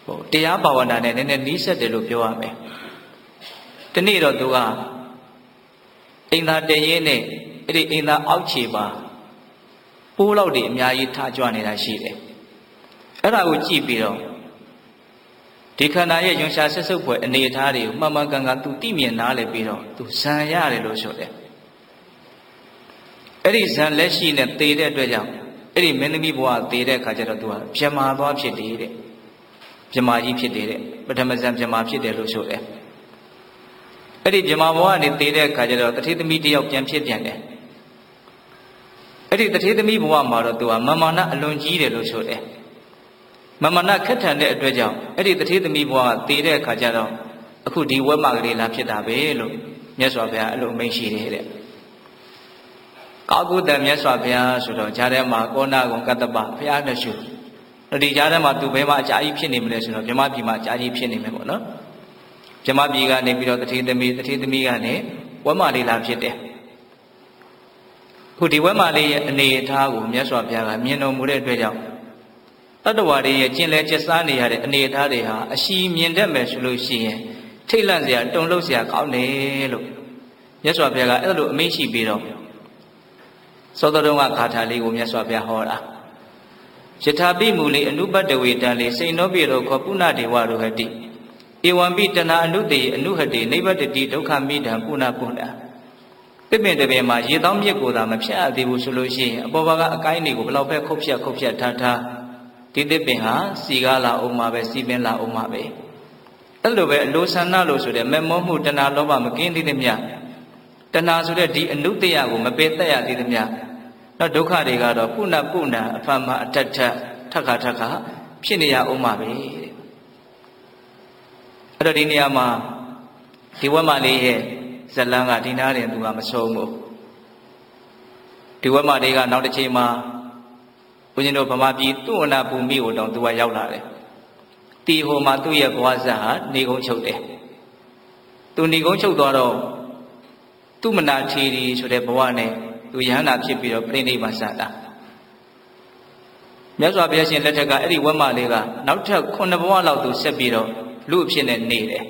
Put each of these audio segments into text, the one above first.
တရားဘာဝနာနဲ့နည်းနည်းနီးစပ်တယ်လို့ပြောရမယ်။ဒီနေ့တော့သူကအိမ်သာတရေနဲ့အဲ့ဒီအိမ်သာအောက်ခြေပါပိုးလောက်တွေအများကြီးထားကြွနေတာရှိတယ်။အဲ့ဒါကိုကြည့်ပြီးတော့ဒီခန္ဓာရဲ့ယွန်ရှာဆက်စုပ်ဖွယ်အနေအထားတွေကိုမှန်မှန်ကန်ကန်သူသိမြင်နားလည်ပြီးတော့သူဇံရတယ်လို့ဆိုတယ်။အဲ့ဒီဇံလက်ရှိနဲ့သေတဲ့အတွက်ကြောင့်အဲ့ဒီမင်းသမီးဘဝသေတဲ့အခါကျတော့သူကပြမာသွားဖြစ်တယ်တဲ့။ပြမာကြီးဖြစ်တယ်တဲ့ပထမဇံပြမာဖြစ်တယ်လို့ဆိုတယ်။အဲ့ဒီပြမာဘဝကနေသေတဲ့အခါကျတော့တထေသမီးတယောက်ပြန်ဖြစ်ပြန်တယ်။အဲ့ဒီတထေသမီးဘဝမှာတော့သူကမာနအလွန်ကြီးတယ်လို့ဆိုတယ်။မာနခက်ထန်တဲ့အတွက်ကြောင့်အဲ့ဒီတထေသမီးဘဝကသေတဲ့အခါကျတော့အခုဒီဝက်မကလေးလာဖြစ်တာပဲလို့မြတ်စွာဘုရားအဲ့လိုအမိန့်ရှိတယ်တဲ့။ကာကုတ္တမြတ်စွာဘုရားဆိုတော့ဈာထဲမှာကောဏဂုံကတ္တပဘုရားနှစ်ရှုဒီဈာထဲမှာသူဘယ်မှာအကြာကြီးဖြစ်နေမလဲဆိုတော့ဗြဟ္မပြည်မှာအကြာကြီးဖြစ်နေမယ်ပေါ့နော်ဗြဟ္မပြည်ကနေပြီးတော့တထေသမီးကနေဝက်မလေးလာဖြစ်တယ်ခုဒီဝက်မလေးရဲ့အနေအထားကိုမြတ်စွာဘုရားကမြင်တော်မူတဲ့အတွက်ကြောင့်တတ္တဝါတွေရဲ့ကျင့်လဲကျက်စားနေရတဲ့အနေအထားတွေဟာအရှိမြင်တတ်မယ်ဆိုလို့ရှိရင်ထိတ်လန့်စရာတုန်လှုပ်စရာကောင်းတယ်လို့မြတ်စွာဘုရားကအဲ့လိုအမိန့်ရှိပြီးတော့သောတတော်ကဂါထာလေးကိုမြတ်စွာဘုရားဟောတာယထာပိမူလေအနုပတ္တဝေတံလေစိန်နောပိရောခောပုဏ္ဏဒေဝရောဟတိဧဝံပိတနာအနုတေအနုဟတိနိဗ္ဗတတိဒုက္ခမိဒံပုဏ္ဏပုဏ္ဏတစ်ပင်တစ်ပင်မှာရေတောင်းမြစ်ကိုသာမဖြတ်အပ်သေးဘူးဆိုလို့ရှိရင်အပေါ်ဘာကအကိုင်းတွေကိုဘယ်လောက်ပဲခုတ်ဖြတ်ထားဒီတစ်ပင်ဟာစီကားလာအောင်မှာပဲစီပင်လာအောင်မှာပဲအဲ့လိုပဲအလိုဆန္ဒလို့ဆိုတဲ့မမောမှုတဏှာလောဘမကင်းသေးသမျှတဏှာဆိုတဲ့ဒီအနုတ္တယကိုမပယ်တတ်ရသေးသမျှတော့ဒုက္ခတွေကတော့ပုဏ္ဏအဖမအထက်ထက်ခါဖြစ်နေရအောင်မှာပဲတဲ့အဲ့တော့ဒီနေရာမှာဒီဝက်မလေးရဲ့ဇလန်းကဒီနားရင်သူကမဆုံးဘူးဒီဝက်မလေးကနောက်တစ်ချိန်မှာဘုန်းကြီးတို့ဗမာပြည်သူ့ဝနဘူမိကိုတောင်သူကရောက်လာတယ်တီဟိုမှာသူ့ရဲ့ဘဝဇာဟာနေကုန်းချုပ်တယ်သူနေကုန်းချုပ်သွားတော့သူမနာထီရီဆိုတဲ့ဘဝနဲ့သူယဟန္တာဖြစ်ပြီးတော့ပြိဋိဘံစတာမြတ်စွာဘုရားရှင်လက်ထက်ကအဲ့ဒီဝက်မလေးကနောက်ထပ်9ဘဝလောက်သူဆက်ပြီးတော့လူအဖြစ်နဲ့နေတယ်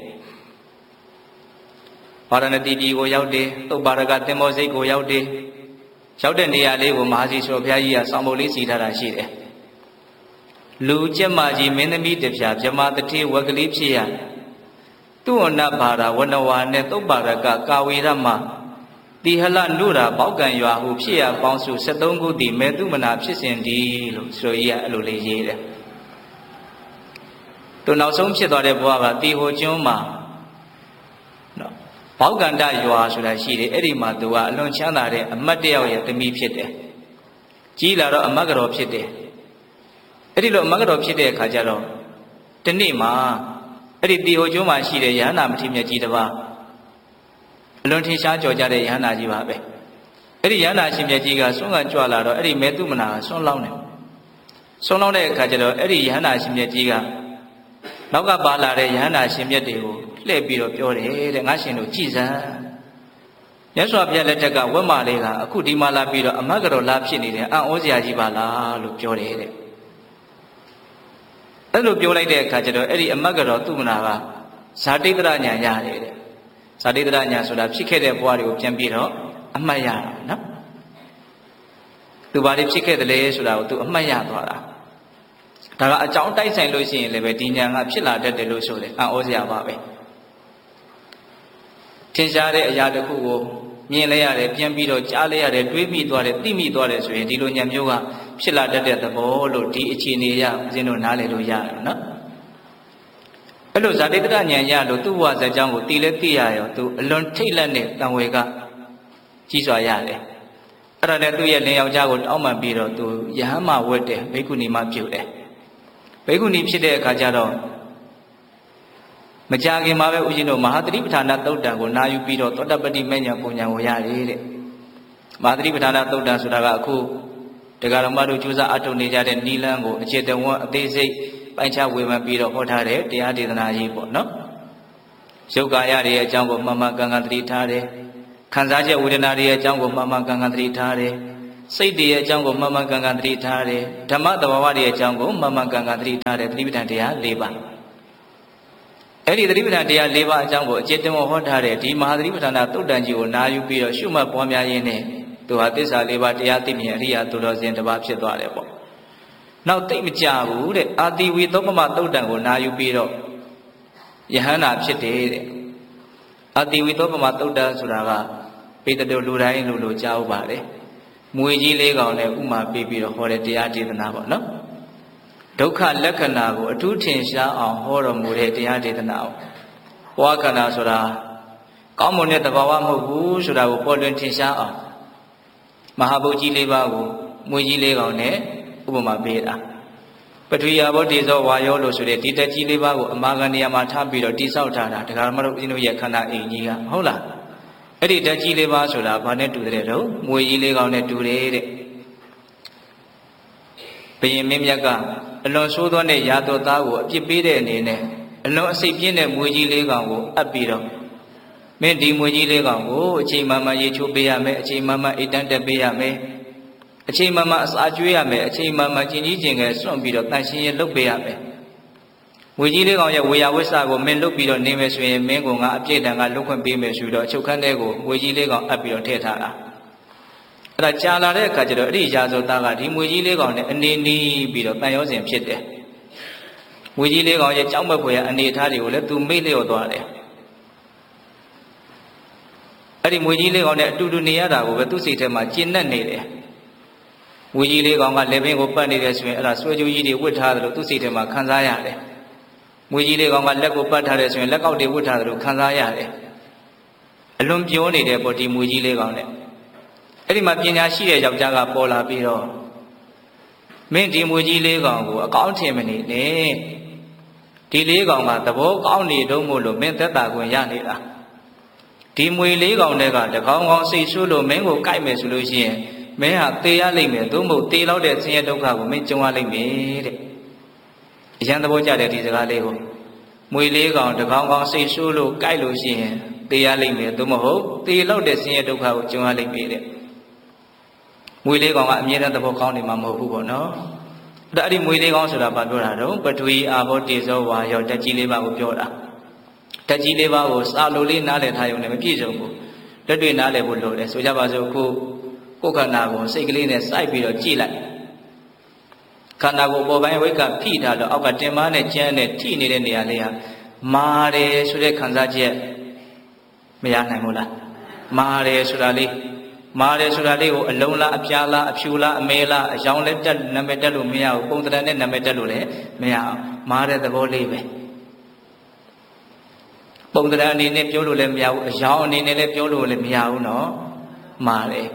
ဗာရဏသီပြည်ကိုရောက်တယ်သုတ်ပါရကသင်္ဘောစိတ်ကိုရောက်တယ်ရောက်တဲ့နေရာလေးကိုမဟာစီဆိုဘုရားကြီးကစောင်းပုံလေးစီထားတာရှိတယ်လူကျက်မကြီးမင်းသမီးတပြားဗြဟ္မာတထေဝက်ကလေးဖြစ်ရသူ့ဝနဘာရဝနဝါနဲ့သုတ်ပါရကကာဝေရမတိဟလနုရာပေါက်ကံရွာဟုဖြစ်ရပေါင်းစု73ခုတည်မေတုမနာဖြစ်စဉ်ဒီလို့ဆိုရအဲ့လိုလေးရေးတယ်သူနောက်ဆုံးဖြစ်သွားတဲ့ဘဝကတီဟိုကျွန်းမှာနော်ဘောက်ကန္တရွာဆိုတာရှိတယ်အဲ့ဒီမှာသူကအလွန်ချမ်းသာတဲ့အမတ်တယောက်ရဲ့သမီးဖြစ်တယ်ကြီးလာတော့အမတ်ကတော်ဖြစ်တယ်အဲ့ဒီလိုအမတ်ကတော်ဖြစ်တဲ့အခါကျတော့ဒီနေ့မှာအဲ့ဒီတီဟိုကျွန်းမှာရှိတဲ့ယဟန္တာမထေရမြတ်ကြီးတစ်ပါးအလွန်ထင်ရှားကြော်ကြတဲ့ယဟန္တာကြီးပါပဲအဲ့ဒီယဟန္တာရှင်မြတ်ကြီးကဆွမ်းကကြွလာတော့အဲ့ဒီမေတုမနာကဆွမ်းလောင်းတယ်ဆွမ်းလောင်းတဲ့အခါကျတော့အဲ့ဒီယဟန္တာရှင်မြတ်ကြီးကနောက်ကပါလာတဲ့ယဟန္တာရှင်မြတ်တွေကိုလှည့်ပြီးတော့ပြောတယ်တဲ့ငါရှင်တို့ကြည်စမ်းမြတ်စွာဘုရားလက်ထက်ကဝက်မလေးကအခုဒီမှာလာပြီးတော့အမတ်ကတော်လာဖြစ်နေတယ်အံ့ဩစရာကြီးပါလားလို့ပြောတယ်တဲ့အဲ့လိုပြောလိုက်တဲ့အခါကျတော့အဲ့ဒီအမတ်ကတော်သူမနာကဇာတိတ္တရညာရတယ်တဲ့ဇာတိတ္တရညာဆိုတာဖြစ်ခဲ့တဲ့ဘဝတွေကိုပြန်ပြီးတော့အမှတ်ရတာနော်သူဘာတွေဖြစ်ခဲ့တယ်လဲဆိုတာကိုသူအမှတ်ရသွားတာဒါကအကြောင်းတိုက်ဆိုင်လို့ရှိရင်လည်းပဲဒီညာကဖြစ်လာတတ်တယ်လို့ဆိုတယ်အံ့ဩစရာပါပဲထင်ရှားတဲ့အရာတစ်ခုကိုမြင်လဲရတယ်ပြန်ပြီးတော့ကြားလဲရတယ်တွေးမိသွားတယ်သိမိသွားတယ်ဆိုရင်ဒီလိုညာမျိုးကဖြစ်လာတတ်တဲ့သဘောလို့ဒီအခြေအနေရဦးဇင်းတို့နားလည်လို့ရတယ်နော်အဲ့လိုဇာတိတ္တဉာဏ်ရလို့သူ့ဘဝဇာကြောင်းကိုတည်လဲသိရရောသူအလွန်ထိတ်လန့်တဲ့တံဝေကကြီးစွာရတယ်အဲ့ဒါနဲ့သူ့ရဲ့လင်ယောက်ျားကိုတောင်းပန်ပြီးတော့သူယဟန်မဝတ်တယ်ဘိက္ခုနီမပြုတ်တယ်ဘိက္ခုနီဖြစ်တဲ့အခါကျတော့မကြာခင်မှာပဲဦးဇင်းတို့မဟာသတိပဋ္ဌာနာသုတ်တံကိုနာယူပြီးတော့သောတပတ္တိမဉ္ဇဉ်ပုံဉ္ဇဉ်ကိုရတယ်တဲ့မဟာသတိပဋ္ဌာနာသုတ်တံဆိုတာကအခုတရားတော်မတို့ကျူးစာအထုတ်နေကြတဲ့နိလန်းကိုအခြေတဝန်းအသေးစိတ်ပိုင်းခြားဝေဖန်ပြီးတော့ဟောထားတဲ့တရားဒေသနာကြီးပေါ့နော်ရုပ်ကာယတွေရဲ့အကြောင်းကိုမှန်မှန်ကန်ကန်သတိထားတယ်ခံစားချက်ဝေဒနာတွေရဲ့အကြောင်းကိုမှန်မှန်ကန်ကန်သတိထားတယ်စိတ်တွေရဲ့အကြောင်းကိုမှန်မှန်ကန်ကန်သတိထားတယ်ဓမ္မသဘာဝတွေရဲ့အကြောင်းကိုမှန်မှန်ကန်ကန်သတိထားတယ်သတိပဋ္ဌာန်တရား၄ပါးအဲ့ဒီသတိပဋ္ဌာန်တရား၄ပါးအကြောင်းကိုအကျေတဝဟောထားတဲ့ဒီမဟာသတိပဋ္ဌာန်သုတ်တန်ကြီးကိုနာယူပြီးတော့ရှုမှတ်ပွားများရင်းနဲ့သူဟာသစ္စာ၄ပါးတရားသိမြင်အရိယာသူတော်စင်တစ်ပါးဖြစ်သွားတယ်ပေါ့နောက်သိမကြဘူးတဲ့အာတိဝီသောပမသုတ်တန်ကိုနာယူပြီးတော့ယဟန္တာဖြစ်တယ်တဲ့အာတိဝီသောပမသုတ်တန်ဆိုတာကပေတတော်လူတိုင်းလို့ကြားဥပါတယ်မွေကြီး၄ကောင်နဲ့ဥမာပေးပြီးတော့ဟောတဲ့တရားဒေသနာပေါ့နော်ဒုက္ခလက္ခဏာကိုအထူးထင်ရှားအောင်ဟောတော်မူတဲ့တရားဒေသနာကိုဘဝခန္ဓာဆိုတာကောင်းမွန်တဲ့သဘာဝမဟုတ်ဘူးဆိုတာကိုပေါ်လွင်ထင်ရှားအောင်မဟာဗုဒ္ဓကြီး၄ပါးကိုမွေကြီး၄ကောင်နဲ့ဥပမာပေးတာပထဝီဘောတေဇောဝါယောလို့ဆိုတဲ့ဒီတက်ကြီး၄ပါးကိုအမာခံနေရာမှာထားပြီးတော့တိဆောက်ထားတာဒါကမှတော့ဦးဇင်းတို့ရဲ့ခန္ဓာအိမ်ကြီးကဟုတ်လားအဲ့ဒီတက်ကြီး၄ပါးဆိုတာဘာနဲ့တူတဲ့တော့မွေကြီး၄ကောင်နဲ့တူတယ်တဲ့ဘုရင်မင်းမြတ်ကအလွန်ဆိုးသောနဲ့ရာတော်သားကိုအပြစ်ပေးတဲ့အနေနဲ့အလွန်အစိတ်ပြင်းတဲ့မွေကြီး၄ကောင်ကိုအပ်ပြီးတော့မင်းဒီမွေကြီး၄ကောင်ကိုအချိန်မှန်မှန်ရေချိုးပေးရမယ်အချိန်မှန်မှန်အိတ်တန်းတက်ပေးရမယ်အချိန်မှန်မှန်အစာကျွေးရမယ်အချိန်မှန်မှန်ကျင်ကြီးကျင်ငယ်စွန့်ပြီးတော့တန်ရှင်းရင်လုပ်ပေးရမယ်မွေကြီး၄ကောင်ရဲ့ဝေယဝိဆကိုမင်းလုပ်ပြီးတော့နေမယ်ဆိုရင်မင်းကငါအပြည့်တန်ကလုတ်ခွင့်ပေးမယ်ဆိုတော့အချုပ်ခန်းထဲကိုမွေကြီး၄ကောင်အပ်ပြီးတော့ထည့်ထားတာအဲ့ဒါကြာလာတဲ့အခါကျတော့အဲ့ဒီရာဇဝသားကဒီမွေကြီး၄ကောင်နဲ့အနေနီးပြီးတော့တန်ရောစဉ်ဖြစ်တယ်မွေကြီး၄ကောင်ရဲ့ကြောက်မက်ဖွယ်အနေအထားတွေကိုလည်းသူမေ့လျော့သွားတယ်အဲ့ဒီမွေကြီး၄ကောင်နဲ့အတူတူနေရတာကိုပဲသူ့စိတ်ထဲမှာကျဉ်နဲ့နေတယ်မွေကြီး၄ကောင်ကလက်ပင်ကိုပတ်နေတယ်ဆိုရင်အဲ့ဒါဆွဲကြိုးကြီးတွေဝတ်ထားတယ်လို့သူ့စိတ်ထဲမှာခံစားရတယ်မွေကြီး၄ကောင်ကလက်ကိုပတ်ထားတယ်ဆိုရင်လက်ကောက်တွေဝတ်ထားတယ်လို့ခံစားရတယ်အလွန်ပြောနေတယ်ပေါ့ဒီမွေကြီး၄ကောင်နဲ့အဲ့ဒီမှာပညာရှိတဲ့ယောက်ျားကပေါ်လာပြီးတော့မင်းဒီမွေကြီး၄ကောင်ကိုအကောင်းထင်မနေနဲ့ဒီ၄ကောင်ကသဘောကောင်းနေတော့မို့လို့မင်းသက်သာခွင့်ရနေတာဒီမွေ၄ကောင်တွေကတကောင်ကောင်စိတ်ဆိုးလို့မင်းကိုကြိုက်မယ်ဆိုလို့ရှိရင်မင်းဟာသေရလိမ့်မယ်သို့မဟုတ်သေလောက်တဲ့ဆင်းရဲဒုက္ခကိုမင်းကြုံရလိမ့်မယ်တဲ့အရန်သဘောကျတဲ့ဒီစကားလေးကိုမွေ၄ကောင်တကောင်ကောင်စိတ်ဆိုးလို့ကြိုက်လို့ရှိရင်သေရလိမ့်မယ်သို့မဟုတ်သေလောက်တဲ့ဆင်းရဲဒုက္ခကိုကြုံရလိမ့်မယ်တဲ့မွေလေးကောင်ကအမြဲတမ်းသဘောကောင်းနေမှာမဟုတ်ဘူးပေါ့နော်အဲ့ဒီမွေလေးကောင်ဆိုတာဘာပြောတာတော့ပထဝီအာဘောတေဇောဝါယောတက်ကြီး၄ပါးကိုပြောတာတက်ကြီး၄ပါးကိုစာလိုလေးနားလည်ထားရုံနဲ့မပြည့်စုံဘူးလက်တွေ့နားလည်ဖို့လိုတယ်ဆိုကြပါစို့ကိုယ်ခန္ဓာကိုစိတ်ကလေးနဲ့စိုက်ပြီးတော့ကြည့်လိုက်ခန္ဓာကိုယ်ပေါ်ပိုင်းဝိကဖိထားတော့အောက်ကတင်မားနဲ့ကျန်းနဲ့ထိနေတဲ့နေရာလေးဟာမာတယ်ဆိုတဲ့ခံစားချက်မရနိုင်ဘူးလားမာတယ်ဆိုတာလေးမာတယ်ဆိုတာလေးကိုအလုံးလားအပြားလားအဖြူလားအမဲလားအယောင်လက်တက်နာမည်တက်လို့မရဘူးပုံသဏ္ဍာန်နဲ့နာမည်တက်လို့လည်းမရအောင်မာတဲ့သဘောလေးပဲပုံသဏ္ဍာန်အနေနဲ့ပြောလို့လည်းမရဘူးအယောင်အနေနဲ့လည်းပြောလို့လည်းမရဘူးနော်မာတယ်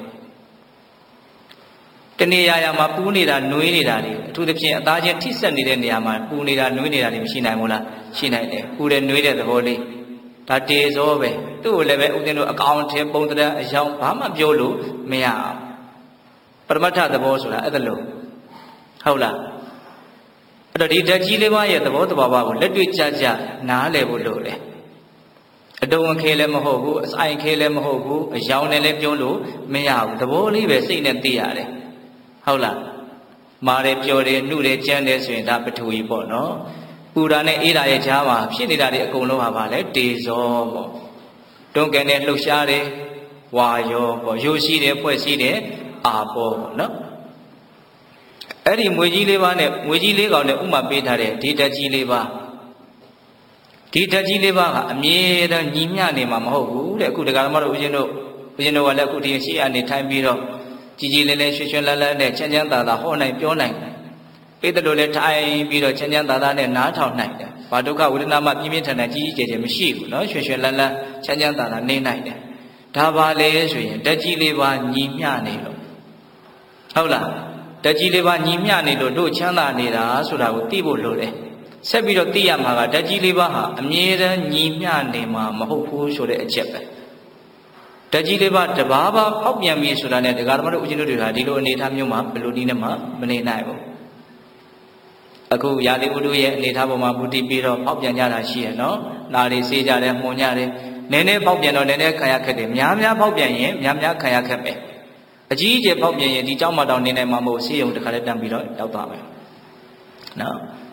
တနေရာရာမှာပူးနေတာနှွေးနေတာတွေအထူးသဖြင့်အသားချင်းထိဆက်နေတဲ့နေရာမှာပူနေတာနှွေးနေတာတွေမရှိနိုင်ဘူးလားရှိနိုင်တယ်ပူတဲ့နှွေးတဲ့သဘောလေးဒါတေဇောပဲသူ့ကိုလည်းပဲဥဒင်းတို့အကောင်ထဲပုံသဏ္ဍာန်အယောင်ဘာမှပြောလို့မရအောင်ပရမတ္ထသဘောဆိုတာအဲ့ဒါလို့ဟုတ်လားအဲ့တော့ဒီဓာတ်ကြီးလေးပါးရဲ့သဘောတဘာဝကိုလက်တွေ့ကြကြနားလည်ဖို့လိုတယ်အတုံးခဲလည်းမဟုတ်ဘူးအဆိုင်ခဲလည်းမဟုတ်ဘူးအယောင်နဲ့လည်းပြောလို့မရဘူးသဘောလေးပဲစိတ်နဲ့သိရတယ်ဟုတ်လားမာတယ်ပြောတယ်နှုတယ်ကြမ်းတယ်ဆိုရင်ဒါပထဝီပေါ့နော်ပူတာနဲ့အေးတာရဲ့ကြားမှာဖြစ်နေတာတွေအကုန်လုံးဟာပါလေတေဇောပေါ့တွန်းကန်နဲ့လှုပ်ရှားတယ်ဝါယောပေါ့ရိုးရှိတယ်ဖွဲ့ရှိတယ်အာဘောပေါ့နော်အဲ့ဒီမွေကြီးလေးပါးနဲ့မွေကြီးလေးကောင်နဲ့ဥမာပေးထားတဲ့ဒီဓာတ်ကြီးလေးပါးဒီဓာတ်ကြီးလေးပါးကအမြဲတမ်းညီမျှနေမှာမဟုတ်ဘူးတဲ့အခုတရားဓမ္မတို့ဦးဇင်းတို့ကလည်းအခုဒီရှိအနေထိုင်ပြီးတော့ကြည်ကြည်လေးလေးရွှင်ရွှင်လန်းလန်းနဲ့ချမ်းချမ်းသာသာဟောနိုင်ပြောနိုင်ပိတ္တတို့လည်းထိုင်ပြီးတော့ချမ်းချမ်းသာသာနဲ့နားထောင်နိုင်တယ်။ဘာဒုက္ခဝေဒနာမှပြင်းပြင်းထန်ထန်ကြီးကြီးကျယ်ကျယ်မရှိဘူးနော်ရွှင်ရွှင်လန်းလန်းချမ်းချမ်းသာသာနေနိုင်တယ်။ဒါပါလေဆိုရင်ဓာတ်ကြီးလေးပါညီမျှနေလို့ဟုတ်လားဓာတ်ကြီးလေးပါညီမျှနေလို့တို့ချမ်းသာနေတာဆိုတာကိုသိဖို့လိုတယ်။ဆက်ပြီးတော့သိရမှာကဓာတ်ကြီးလေးပါဟာအမြဲတမ်းညီမျှနေမှာမဟုတ်ဘူးဆိုတဲ့အချက်ပဲ။ဓာတ်ကြီးလေးပါတဘာဘာပေါက်ပြန်ပြီဆိုတာနဲ့တရားဓမ္မတို့ဦးဇင်းတို့တွေဟာဒီလိုအနေအထားမျိုးမှာဘယ်လိုနည်းနဲ့မှမနေနိုင်ဘူး။အခုရာသီဥတုရဲ့အနေထားပေါ်မှာမူတည်ပြီးတော့ပေါက်ပြန်ကြတာရှိရနော်။နားတွေစေးကြတယ်မှုန်ကြတယ်။နည်းနည်းပေါက်ပြန်တော့နည်းနည်းခံရခက်တယ်။များများပေါက်ပြန်ရင်များများခံရခက်ပဲ။အကြီးအကျယ်ပေါက်ပြန်ရင်ဒီเจ้าမတောင်နေနိုင်မှာမဟုတ်ဆေးရုံတစ်ခါလေးတန်းပြီးတော့ရောက်သွားမယ်။နော်။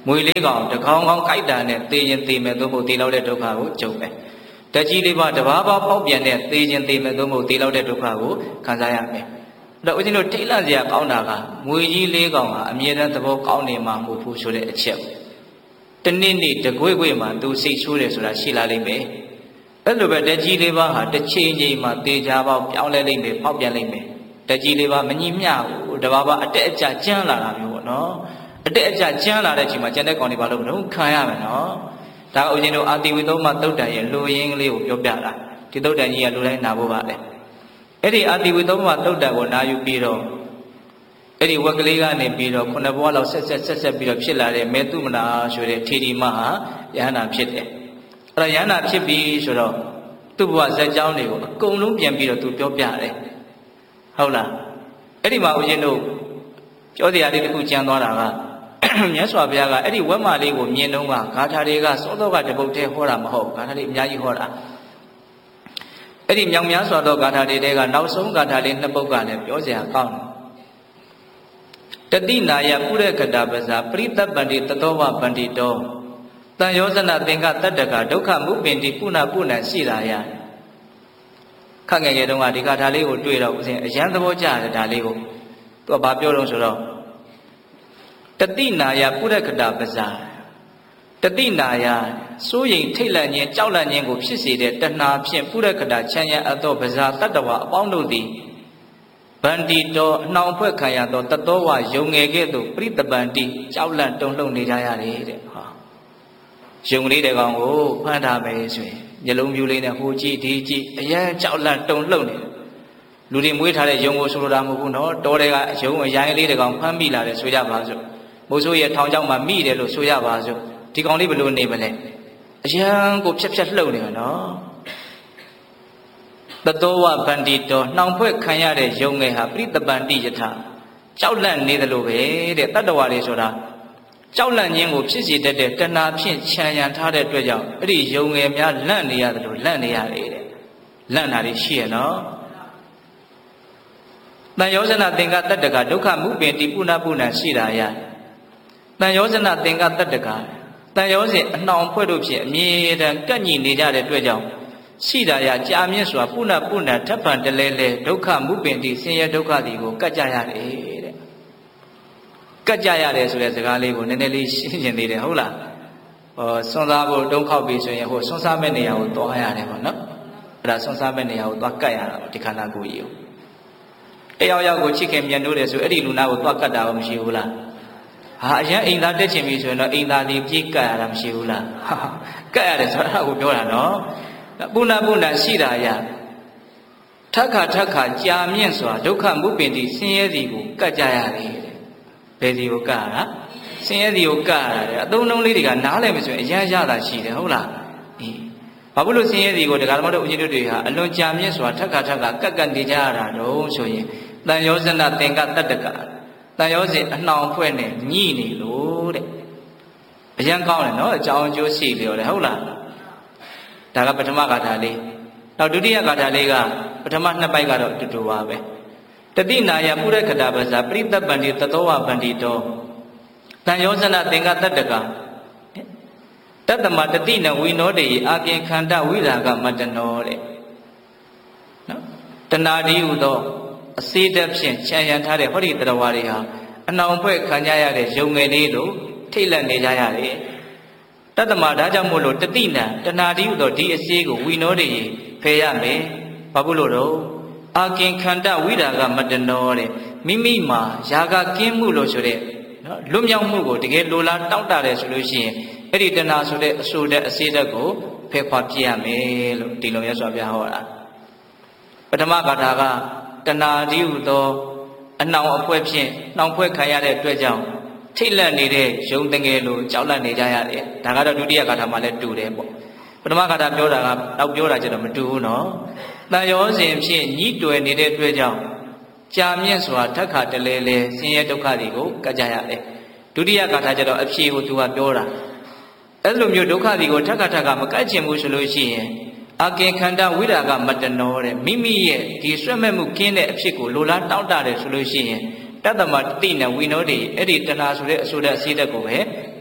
မွေလေးကောင်တကောင်ကောင်ကြိုက်တာနဲ့သေရင်သေမယ်သို့မဟုတ်သေလောက်တဲ့ဒုက္ခကိုကြုံမယ်တက်ကြီးလေးပါတဘာဘာဖောက်ပြန်တဲ့သေခြင်းသေမယ်သို့မဟုတ်သေလောက်တဲ့ဒုက္ခကိုခံစားရမယ်အဲ့တော့ဦးဇင်းတို့ထိတ်လန့်စရာကောင်းတာကမွေကြီးလေးကောင်ကအမြဲတမ်းသဘောကောင်းနေမှာမဟုတ်ဘူးဆိုတဲ့အချက်တနေ့နေ့တကွေ့ကွေ့မှာသူစိတ်ဆိုးတယ်ဆိုတာရှိလာလိမ့်မယ်အဲ့လိုပဲတက်ကြီးလေးပါဟာတစ်ချိန်ချိန်မှာသေချာပေါက်ပြောင်းလဲလိမ့်မယ်ဖောက်ပြန်လိမ့်မယ်တက်ကြီးလေးပါမညီမျှဘူးတဘာဘာအတက်အကျကျန်းလာတာမျိုးပေါ့နော်အတက်အကျကျန်းလာတဲ့အချိန်မှာကျန်တဲ့ကောင်တွေဘာလို့မလုပ်ခံရမယ်နော်ဒါကဦးဇင်းတို့အာတိဝိသုမသုတ်တန်ရဲ့လူရင်းကလေးကိုပြောပြတာဒီသုတ်တန်ကြီးကလူတိုင်းနာဖို့ပါလေအဲ့ဒီအာတိဝိသုမသုတ်တန်ကိုနာယူပြီးတော့အဲ့ဒီဝက်ကလေးကနေပြီးတော့ခုနှစ်ဘဝလောက်ဆက်ပြီးတော့ဖြစ်လာတဲ့မေတုမနာဆိုတဲ့ထေရီမဟာယဟန္တာဖြစ်တယ်အဲ့ဒါယဟန္တာဖြစ်ပြီးဆိုတော့သူ့ဘဝဇက်ကြောင်းတွေကိုအကုန်လုံးပြန်ပြီးတော့သူပြောပြတယ်ဟုတ်လားအဲ့ဒီမှာဦးဇင်းတို့ပြောတရားလေးတစ်ခုကြံသွားတာကမြတ်စွာဘုရားကအဲ့ဒီဝက်မာလေးကိုမြင်တော့ကဂါထာတွေကစောစောကတပုတ်တည်းဟောတာမဟုတ်ဂါထာတွေအများကြီးဟောတာအဲ့ဒီမြောင်များစွာသောဂါထာတွေတဲကနောက်ဆုံးဂါထာလေးနှစ်ပုဒ်ကလည်းပြောစရာကောင်းတယ်တတိနာယပုရကတာပဇာပရိသပ္ပန္တိတသောဝပန္တိတောတန်ယောဇနသင်္ကတတ္တကဒုက္ခမုပင်တိပုဏ္ဏပုဏ္ဏရှိလာရခက်ငယ်ငယ်တုန်းကဒီဂါထာလေးကိုတွေ့တော့ဦးဇင်းအရန်သဘောကျတယ်ဒါလေးကိုသူကဘာပြောတော့ဆိုတော့တတိနာယပုရကတာပဇာတတိနာယစိုးရိမ်ထိတ်လန့်ခြင်းကြောက်လန့်ခြင်းကိုဖြစ်စေတဲ့တဏှာဖြင့်ပုရကတာချမ်းရအပ်သောပဇာတတ္တဝအပေါင်းတို့သည်ဗန္တိတောအနှောင်ဖွဲ့ခံရသောတသောဝယုံငယ်ကဲ့သို့ပရိတပန္တိကြောက်လန့်တုန်လှုပ်နေကြရတယ်တဲ့ဟာယုံလေးတဲ့ကောင်ကိုဖမ်းထားမယ်ဆိုရင်မျက်လုံးပြူလေးနဲ့ဟိုကြည့်ဒီကြည့်အရန်ကြောက်လန့်တုန်လှုပ်နေလူတွေမွေးထားတဲ့ယုံကိုဆိုလိုတာမဟုတ်ဘူးနော်တောတွေကယုံအရိုင်းလေးတဲ့ကောင်ဖမ်းမိလာတယ်ဆိုကြပါစို့မိုးဆိုးရဲ့ထောင်ချောင်းမှာမိတယ်လို့ဆိုရပါစို့ဒီကောင်လေးဘယ်လိုနေမလဲအရန်ကိုဖြက်လှုပ်နေမှာနော်တသောဝဗန္တိတောနှောင်ဖွဲ့ခံရတဲ့ယုံငယ်ဟာပရိတပန္တိယထကြောက်လန့်နေတယ်လို့ပဲတဲ့တတ္တဝါတွေဆိုတာကြောက်လန့်ခြင်းကိုဖြစ်စေတတ်တဲ့တဏှာဖြင့်ခြံရံထားတဲ့အတွက်ကြောင့်အဲ့ဒီယုံငယ်များလန့်နေရတယ်လို့လန့်နေရတယ်တဲ့လန့်တာတွေရှိရနော်တန်ယောဇနသင်္ကတတ္တကဒုက္ခမုပင်တိပုဏ္ဏပုဏ္ဏရှိတာယတန်ယောဇနသင်္ကတတ္တကတန်ယောဇဉ်အနှောင်ဖွဲ့တို့ဖြင့်အမြဲတမ်းကပ်ညီနေကြတဲ့အတွက်ကြောင့်ရှိတာယကြာမြင့်စွာပုဏ္ဏပုဏ္ဏထပ်ပံတလဲလဲဒုက္ခမုပင်တိဆင်းရဲဒုက္ခသည်ကိုကပ်ကြရတယ်တဲ့ကပ်ကြရတယ်ဆိုတဲ့စကားလေးကိုနည်းနည်းလေးရှင်းရှင်းသေးတယ်ဟုတ်လားဆွမ်းစားဖို့တုံးခောက်ပြီးဆိုရင်ဟိုဆွမ်းစားမဲ့နေရာကိုသွားရတယ်ပေါ့နော်အဲ့ဒါဆွမ်းစားမဲ့နေရာကိုသွားကပ်ရတာဒီခန္ဓာကိုယ်ကြီးကိုတယောက်ယောက်ကိုချစ်ခင်မြတ်နိုးတယ်ဆိုအဲ့ဒီလူနာကိုသွားကပ်တာမရှိဘူးလားဟာအရင်အိမ်သားတက်ချင်ပြီဆိုရင်တော့အိမ်သားလေးပြေးကပ်ရတာမရှိဘူးလားကပ်ရတယ်ဆိုတာကိုပြောတာနော်ပုဏ္ဏပုဏ္ဏရှိတာယထက်ခါကြာမြင့်စွာဒုက္ခမုပင်တိဆင်းရဲသည်ကိုကပ်ကြရတယ်ဘယ်ဒီကိုကပ်ရတာဆင်းရဲသည်ကိုကပ်ရတာအသုံးနှုန်းလေးတွေကနားလည်မဆိုရင်အရန်ရတာရှိတယ်ဟုတ်လားအေးဘာဖြစ်လို့ဆင်းရဲသည်ကိုတရားဓမ္မတို့ဦးဇင်းတို့တွေဟာအလွန်ကြာမြင့်စွာထက်ခါကပ်နေကြရတာတော့ဆိုရင်တန်ယောဇနသင်္ကတတ္တကတန်ယောဇဉ်အနှောင်ဖွဲ့နဲ့ညှိနေလို့တဲ့အရန်ကောင်းတယ်နော်အကြောင်းအကျိုးရှိလျော်တယ်ဟုတ်လားဒါကပထမဂါထာလေးနောက်ဒုတိယဂါထာလေးကပထမနှစ်ပိုက်ကတော့တူတူပါပဲတတိနာယပုရကတာပဇာပရိသပ္ပန္တိတသောဝပန္တိတောတန်ယောဇနသင်္ကတတ္တကတတ္တမတတိနဝိနောတေအာပြင်ခန္ဓဝိရာဂမတ္တနောတဲ့နော်တဏှာဒီဟုသောအစေတဖြင့်ခြံရံထားတဲ့ဟောဒီတရားဝါတွေဟာအနှောင်ဖွဲ့ခံကြရတဲ့ယုံငယ်လေးလို့ထိတ်လန့်နေကြရတယ်တတ္တမဒါကြောင့်မို့လို့တတိနံတဏှာဒီဟုသောဒီအစေးကိုဝိနောတေဖယ်ရမယ်ဘာဖြစ်လို့တော့အာကင်ခန္ဓဝိရာဂမတ္တနောတဲ့မိမိမှာယာဂကင်းမှုလို့ဆိုတဲ့နော်လွတ်မြောက်မှုကိုတကယ်လိုလားတောင့်တတယ်ဆိုလို့ရှိရင်အဲ့ဒီတဏှာဆိုတဲ့အဆိုတဲ့အစေးတက်ကိုဖယ်ခွာပြရမယ်လို့ဒီလိုရဆိုပြဟောတာပထမဂါထာကတဏှာဒီဟုသောအနှောင်အဖွဲဖြင့်နှောင်ဖွဲခံရတဲ့အတွက်ကြောင့်ထိတ်လန့်နေတဲ့ယုံတငယ်လိုကြောက်လန့်နေကြရတယ်ဒါကတော့ဒုတိယဂါထာမှာလည်းတူတယ်ပေါ့ပထမဂါထာပြောတာကနောက်ပြောတာကျတော့မတူဘူးနော်တန်ယောဇဉ်ဖြင့်ညှိတွယ်နေတဲ့အတွက်ကြောင့်ကြာမြင့်စွာထက်ခါတလဲလဲဆင်းရဲဒုက္ခတွေကိုကပ်ကြရတယ်ဒုတိယဂါထာကျတော့အဖြေကိုသူကပြောတာအဲ့လိုမျိုးဒုက္ခတွေကိုထက်ခါမကပ်ချင်ဘူးဆိုလို့ရှိရင်အာကင်ခန္ဓဝိရာဂမတ္တနောတဲ့မိမိရဲ့ဒီဆွဲမဲ့မှုကင်းတဲ့အဖြစ်ကိုလိုလားတောင့်တတယ်ဆိုလို့ရှိရင်တတ္တမတတိနဲ့ဝိနောတေအဲ့ဒီတဏှာဆိုတဲ့အဆိုတဲ့အစေးတက်ကိုပဲဖ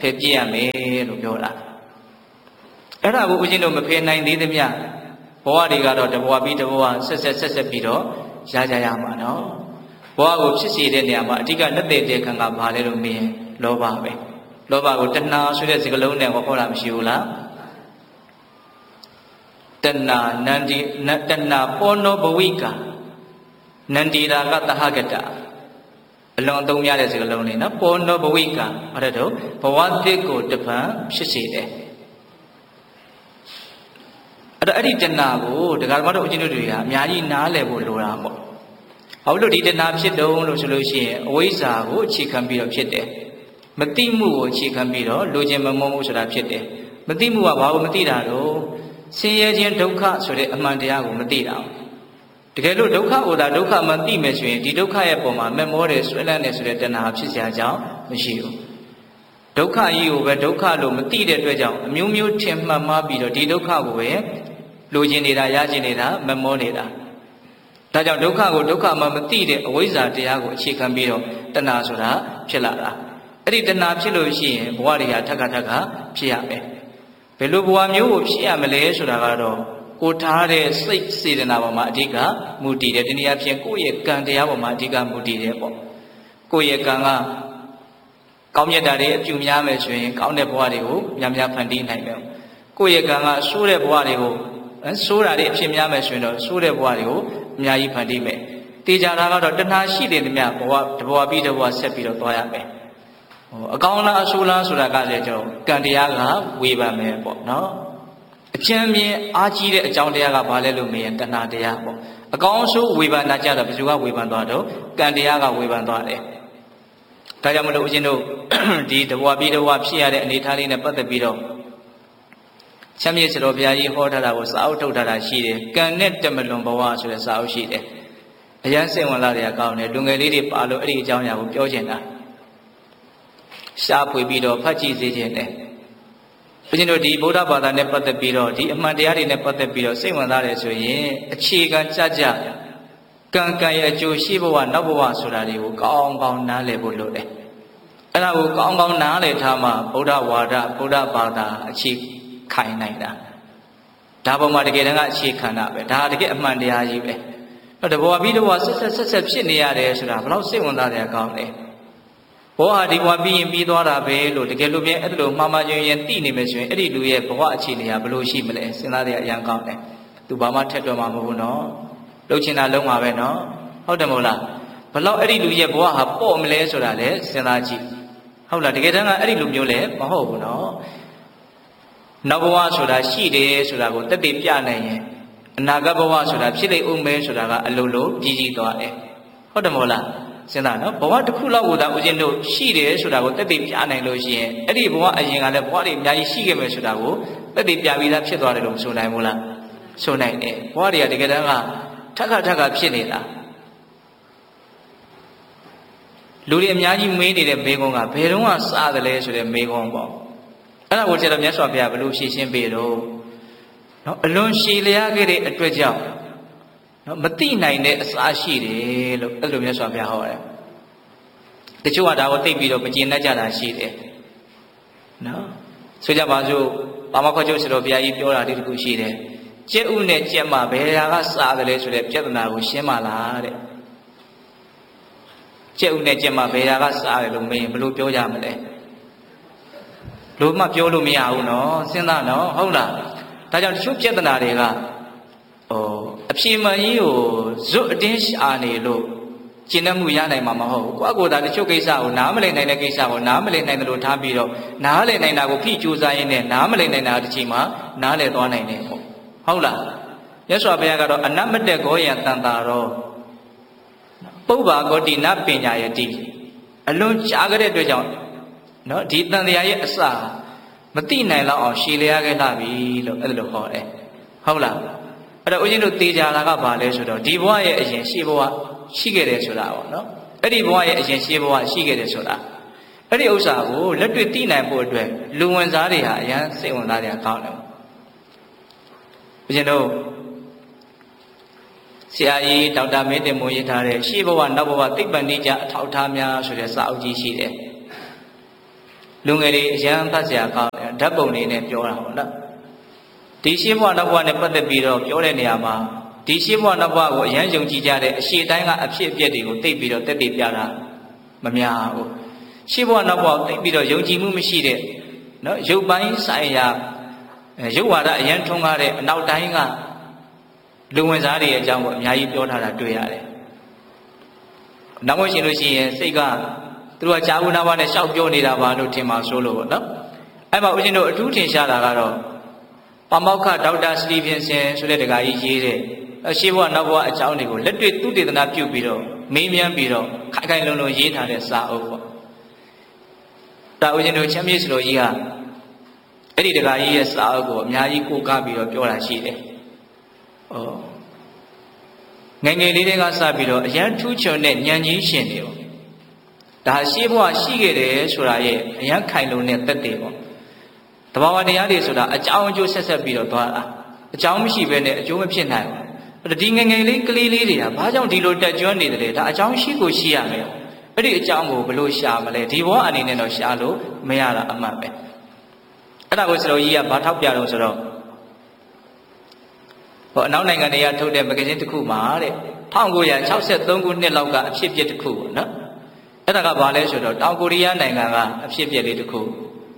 ဖယ်ပြရမယ်လို့ပြောတာအဲ့ဒါကိုဦးဇင်းတို့မဖယ်နိုင်သေးသမျှဘဝတွေကတော့တဘဝပြီးတဘဝဆက်ပြီးတော့ရကြရမှာနော်ဘဝကိုဖြစ်စေတဲ့နေရာမှာအဓိကလက်သေးတဲ့ခံကဘာလဲလို့မေးရင်လောဘပဲလောဘကိုတဏှာဆိုတဲ့စကားလုံးနဲ့ဟောတာမရှိဘူးလားတဏှာနန္ဒီတဏှာပေါ်နောဘဝိကနန္ဒီရာကတဟဂတအလွန်အသုံးများတဲ့စကားလုံးလေးနော်ပေါ်နောဘဝိကအဲ့ဒါတော့ဘဝသစ်ကိုတပံဖြစ်စေတယ်အဲ့ဒီတဏှာကိုဒကာဓမ္မတို့အချင်းတို့တွေကအများကြီးနားလည်ဖို့လိုတာပေါ့ဘာလို့ဒီတဏှာဖြစ်တုံးလို့ဆိုလို့ရှိရင်အဝိဇ္ဇာကိုအခြေခံပြီးတော့ဖြစ်တယ်မတိမှုကိုအခြေခံပြီးတော့လိုချင်မမုန်းမှုဆိုတာဖြစ်တယ်မတိမှုကဘာလို့မတိတာတော့ဆင်းရဲခြင်းဒုက္ခဆိုတဲ့အမှန်တရားကိုမသိတာတကယ်လို့ဒုက္ခကိုသာဒုက္ခမှသိမယ်ဆိုရင်ဒီဒုက္ခရဲ့ပုံမှာမမောတယ်ဆွဲလန်းတယ်ဆိုတဲ့တဏှာဖြစ်စရာအကြောင်းမရှိဘူးဒုက္ခကြီးကိုပဲဒုက္ခလို့မသိတဲ့အတွက်ကြောင့်အမျိုးမျိုးထင်မှတ်မှားပြီးတော့ဒီဒုက္ခကိုပဲလိုချင်နေတာရချင်နေတာမမောနေတာဒါကြောင့်ဒုက္ခကိုဒုက္ခမှမသိတဲ့အဝိဇ္ဇာတရားကိုအခြေခံပြီးတော့တဏှာဆိုတာဖြစ်လာတာအဲ့ဒီတဏှာဖြစ်လို့ရှိရင်ဘဝတွေကထပ်ခါဖြစ်ရမယ်ဘယ်လိုဘဝမျိုးကိုဖြစ်ရမလဲဆိုတာကတော့ကိုထားတဲ့စိတ်စေတနာပေါ်မှာအဓိကမူတည်တယ်တနည်းအားဖြင့်ကိုယ့်ရဲ့ကံတရားပေါ်မှာအဓိကမူတည်တယ်ပေါ့ကိုယ့်ရဲ့ကံကကောင်းမြတ်တာတွေအပြုများမယ်ဆိုရင်ကောင်းတဲ့ဘဝတွေကိုများဖန်တီးနိုင်မယ်ကိုယ့်ရဲ့ကံကဆိုးတဲ့ဘဝတွေကိုဆိုးတာတွေအဖြစ်များမယ်ဆိုရင်တော့ဆိုးတဲ့ဘဝတွေကိုအများကြီးဖန်တီးမယ်တေချာတာကတော့တဏှာရှိတဲ့မြတ်ဘဝတဘဝပြီးတဘဝဆက်ပြီးတော့သွားရမယ်အကောင်းလားအဆိုးလားဆိုတာကလည်းကျွန်တော်ကံတရားကဝေဖန်မယ်ပေါ့နော်အကျဉ်းမြင်အားကြီးတဲ့အကြောင်းတရားကဘာလဲလို့မေးရင်တဏှာတရားပေါ့အကောင်းအဆိုးဝေဖန်တာကြတော့ဘယ်သူကဝေဖန်သွားတော့ကံတရားကဝေဖန်သွားတယ်ဒါကြောင့်မလို့ဦးဇင်းတို့ဒီတဘဝပြီးတဘဝဖြစ်ရတဲ့အနေအထားလေးနဲ့ပတ်သက်ပြီးတော့ချမ်းမြေ့စတော်ဘုရားကြီးဟောထားတာကိုစာအုပ်ထုတ်ထားတာရှိတယ်ကံနဲ့တမလွန်ဘဝဆိုတဲ့စာအုပ်ရှိတယ်အရန်စိတ်ဝင်စားတဲ့အကောင်းနဲ့လူငယ်လေးတွေပါလို့အဲ့ဒီအကြောင်းအရာကိုပြောချင်တာရှားဖွေပြီးတော့ဖတ်ကြည့်စေခြင်းနဲ့ဦးဇင်းတို့ဒီဗုဒ္ဓဘာသာနဲ့ပတ်သက်ပြီးတော့ဒီအမှန်တရားတွေနဲ့ပတ်သက်ပြီးတော့စိတ်ဝင်စားတယ်ဆိုရင်အခြေခံကြကံရဲ့အကျိုးရှိဘဝနောက်ဘဝဆိုတာတွေကိုကောင်းကောင်းနားလည်ဖို့လိုတယ်အဲ့ဒါကိုကောင်းကောင်းနားလည်ထားမှဗုဒ္ဓဝါဒဗုဒ္ဓဘာသာအခြေခိုင်နိုင်တာဒါပေါ်မှာတကယ်တမ်းကအခြေခံတာပဲဒါတကယ်အမှန်တရားကြီးပဲတော့တဘောပြီးတော့ဆက်ဖြစ်နေရတယ်ဆိုတာဘယ်တော့စိတ်ဝင်စားတဲ့အကောင်းလဲဘောဟာဒီဘဝပြီးရင်ပြီးသွားတာပဲလို့တကယ်လို့bienအဲ့လိုမှားမှရင်သိနေမယ်ဆိုရင်အဲ့ဒီလူရဲ့ဘဝအခြေအနေကဘယ်လိုရှိမလဲစဉ်းစားတဲ့အရင်ကောင်းတယ်သူဘာမှထက်တွက်မှာမဟုတ်ဘူးနော်လှုပ်ချင်တာလုံးမှာပဲနော်ဟုတ်တယ်မဟုတ်လားဘယ်တော့အဲ့ဒီလူရဲ့ဘဝဟာပေါ့မလဲဆိုတာလဲစဉ်းစားကြည့်ဟုတ်လားတကယ်တမ်းကအဲ့ဒီလူမျိုးလဲမဟုတ်ဘူးနော်နောက်ဘဝဆိုတာရှိတယ်ဆိုတာကိုတက်တည်ပြနိုင်ရင်အနာဂတ်ဘဝဆိုတာဖြစ်လိမ့်ဦးမယ်ဆိုတာကအလိုလိုကြီးသွားတယ်ဟုတ်တယ်မဟုတ်လားစဉ်းစားနော်ဘဝတစ်ခုလောက်ကိုသာဦးဇင်းတို့ရှိတယ်ဆိုတာကိုတက်တည်ပြနိုင်လို့ရှိရင်အဲ့ဒီဘဝအရင်ကလည်းဘဝတွေအများကြီးရှိခဲ့မယ်ဆိုတာကိုတက်တည်ပြပြီးသားဖြစ်သွားတယ်လို့ဆိုနိုင်မို့လားဆိုနိုင်တယ်ဘဝတွေကတကယ်တမ်းကထပ်ခါဖြစ်နေတာလူတွေအများကြီးမေးနေတဲ့မေးခွန်းကဘယ်တော့မှစတယ်လဲဆိုတဲ့မေးခွန်းပေါ့အဲ့ဒါကိုကျတော့မြတ်စွာဘုရားဘယ်လိုဖြေရှင်းပေးတော့နော်အလွန်ရှည်လျားခဲ့တဲ့အတွက်ကြောင့်နော်မသိနိုင်တဲ့အစားရှိတယ်လို့အဲ့လိုမြတ်စွာဘုရားဟောတယ်တချို့ကဒါကိုသိပြီးတော့မကျေနပ်ကြတာရှိတယ်နော်ဆိုကြပါစို့ပါမခောကျုပ်ဆရာတော်ဘုရားကြီးပြောတာဒီတစ်ခုရှိတယ်ကျက်ဥနဲ့ကျက်မဘယ်ဟာကစားတယ်လဲဆိုတဲ့ပြဿနာကိုရှင်းပါလားတဲ့ကျက်ဥနဲ့ကျက်မဘယ်ဟာကစားတယ်လို့မေးရင်ဘယ်လိုပြောကြမလဲလို့မှပြောလို့မရဘူးနော်စဉ်းစားနော်ဟုတ်လားဒါကြောင့်တချို့ပြဿနာတွေကအဖြေမှန်ကြီးကိုဇွတ်အတင်းရှာနေလို့ကျင့်တတ်မှုရနိုင်မှာမဟုတ်ဘူးကိုယ့်ကိုယ်သာတချို့ကိစ္စကိုနားမလည်နိုင်တဲ့ကိစ္စကိုနားမလည်နိုင်တယ်လို့ထားပြီးတော့နားလည်နိုင်တာကိုဖိကြိုးစားရင်းနဲ့နားမလည်နိုင်တာတစ်ချိန်မှာနားလည်သွားနိုင်တယ်ပေါ့ဟုတ်လားမြတ်စွာဘုရားကတော့အနတ်မတက်ကောယံတန်တာရောပုဗ္ဗာကောတိနပညာယတိအလွန်ကြားကြတဲ့အတွက်ကြောင့်နော်ဒီတန်တရားရဲ့အစမသိနိုင်တော့အောင်ရှည်လျားခဲ့လာပြီလို့အဲ့လိုဟောတယ်ဟုတ်လားအဲ့တော့ဦးဇင်းတို့သေချာတာကဘာလဲဆိုတော့ဒီဘဝရဲ့အရင်ရှေ့ဘဝရှိခဲ့တယ်ဆိုတာပေါ့နော်အဲ့ဒီဘဝရဲ့အရင်ရှေ့ဘဝရှိခဲ့တယ်ဆိုတာအဲ့ဒီဥစ္စာကိုလက်တွေ့သိနိုင်ဖို့အတွက်လူဝင်စားတွေဟာအရန်စိတ်ဝင်စားတယ်ကောင်းတယ်ဦးဇင်းတို့ဆရာကြီးဒေါက်တာမင်းတင်မိုးရေးထားတဲ့ရှေ့ဘဝနောက်ဘဝသိပ္ပံနိကြအထောက်ထားများဆိုတဲ့စာအုပ်ကြီးရှိတယ်လူငယ်တွေအရန်ဖတ်စရာကောင်းတယ်ဓာတ်ပုံလေးနဲ့ပြောတာပေါ့နော်ဒီရှင်းဘဝနောက်ဘဝနဲ့ပတ်သက်ပြီးတော့ပြောတဲ့နေရာမှာဒီရှင်းဘဝနောက်ဘဝကိုအရန်ယုံကြည်ကြတဲ့အရှိတိုင်းကအဖြစ်အပျက်တွေကိုသိပြီးတော့တက်တည်ပြတာမများဘူးရှင်းဘဝနောက်ဘဝသိပြီးတော့ယုံကြည်မှုမရှိတဲ့နော်ရုပ်ပိုင်းဆိုင်ရာရုပ်ဝါဒအရန်ထုံးကားတဲ့အနောက်တိုင်းကလူဝင်စားတွေရဲ့အကြောင်းကိုအများကြီးပြောထားတာတွေ့ရတယ်နောက်မှရှင်လို့ရှိရင်စိတ်ကသူတို့ကကြာဘူးနာပါနဲ့ရှောက်ပြောနေတာပါလို့ထင်ပါဆိုလို့ပေါ့နော်အဲ့မှာဦးဇင်းတို့အထူးထင်ရှားတာကတော့ပါမောက္ခဒေါက်တာစတီဗင်ဆန်ဆိုတဲ့တက္ကကြီးရေးတဲ့ရှေးဘဝနောက်ဘဝအကြောင်းတွေကိုလက်တွေ့သုတေသနပြုပြီးတော့မေးမြန်းပြီးတော့ခိုင်ခိုင်လုံလုံရေးထားတဲ့စာအုပ်ပေါ့ဒါဦးဇင်းတို့ချမ်းမြေ့စလိုကြီးကအဲ့ဒီတက္ကကြီးရဲ့စာအုပ်ကိုအများကြီးကိုးကားပြီးတော့ပြောတာရှိတယ်ငယ်ငယ်လေးတွေကစပြီးတော့အရန်ထူးချွန်တဲ့ဉာဏ်ကြီးရှင်တွေပေါ့ဒါရှေးဘဝရှိခဲ့တယ်ဆိုတာရဲ့အရန်ခိုင်လုံတဲ့သက်သေပေါ့တဘာဝတရားတွေဆိုတာအကြောင်းအကျိုးဆက်ဆက်ပြီးတော့သွားတာအကြောင်းမရှိဘဲနဲ့အကျိုးမဖြစ်နိုင်ဘူးဒီငယ်ငယ်လေးကလေးလေးတွေကဘာကြောင့်ဒီလိုတက်ကြွနေတယ်ဒါအကြောင်းရှိကိုရှိရမယ်အဲ့ဒီအကြောင်းကိုဘယ်လိုရှာမလဲဒီဘဝအနေနဲ့တော့ရှာလို့မရတာအမှန်ပဲအဲ့ဒါကိုစတော်ကြီးကဘာထောက်ပြတော့ဆိုတော့အနောက်နိုင်ငံတွေကထုတ်တဲ့မဂ္ဂဇင်းတစ်ခုမှာတဲ့1963ခုနှစ်လောက်ကအဖြစ်အပျက်တစ်ခုပေါ့နော်အဲ့ဒါကဘာလဲဆိုတော့တောင်ကိုရီးယားနိုင်ငံကအဖြစ်အပျက်လေးတစ်ခု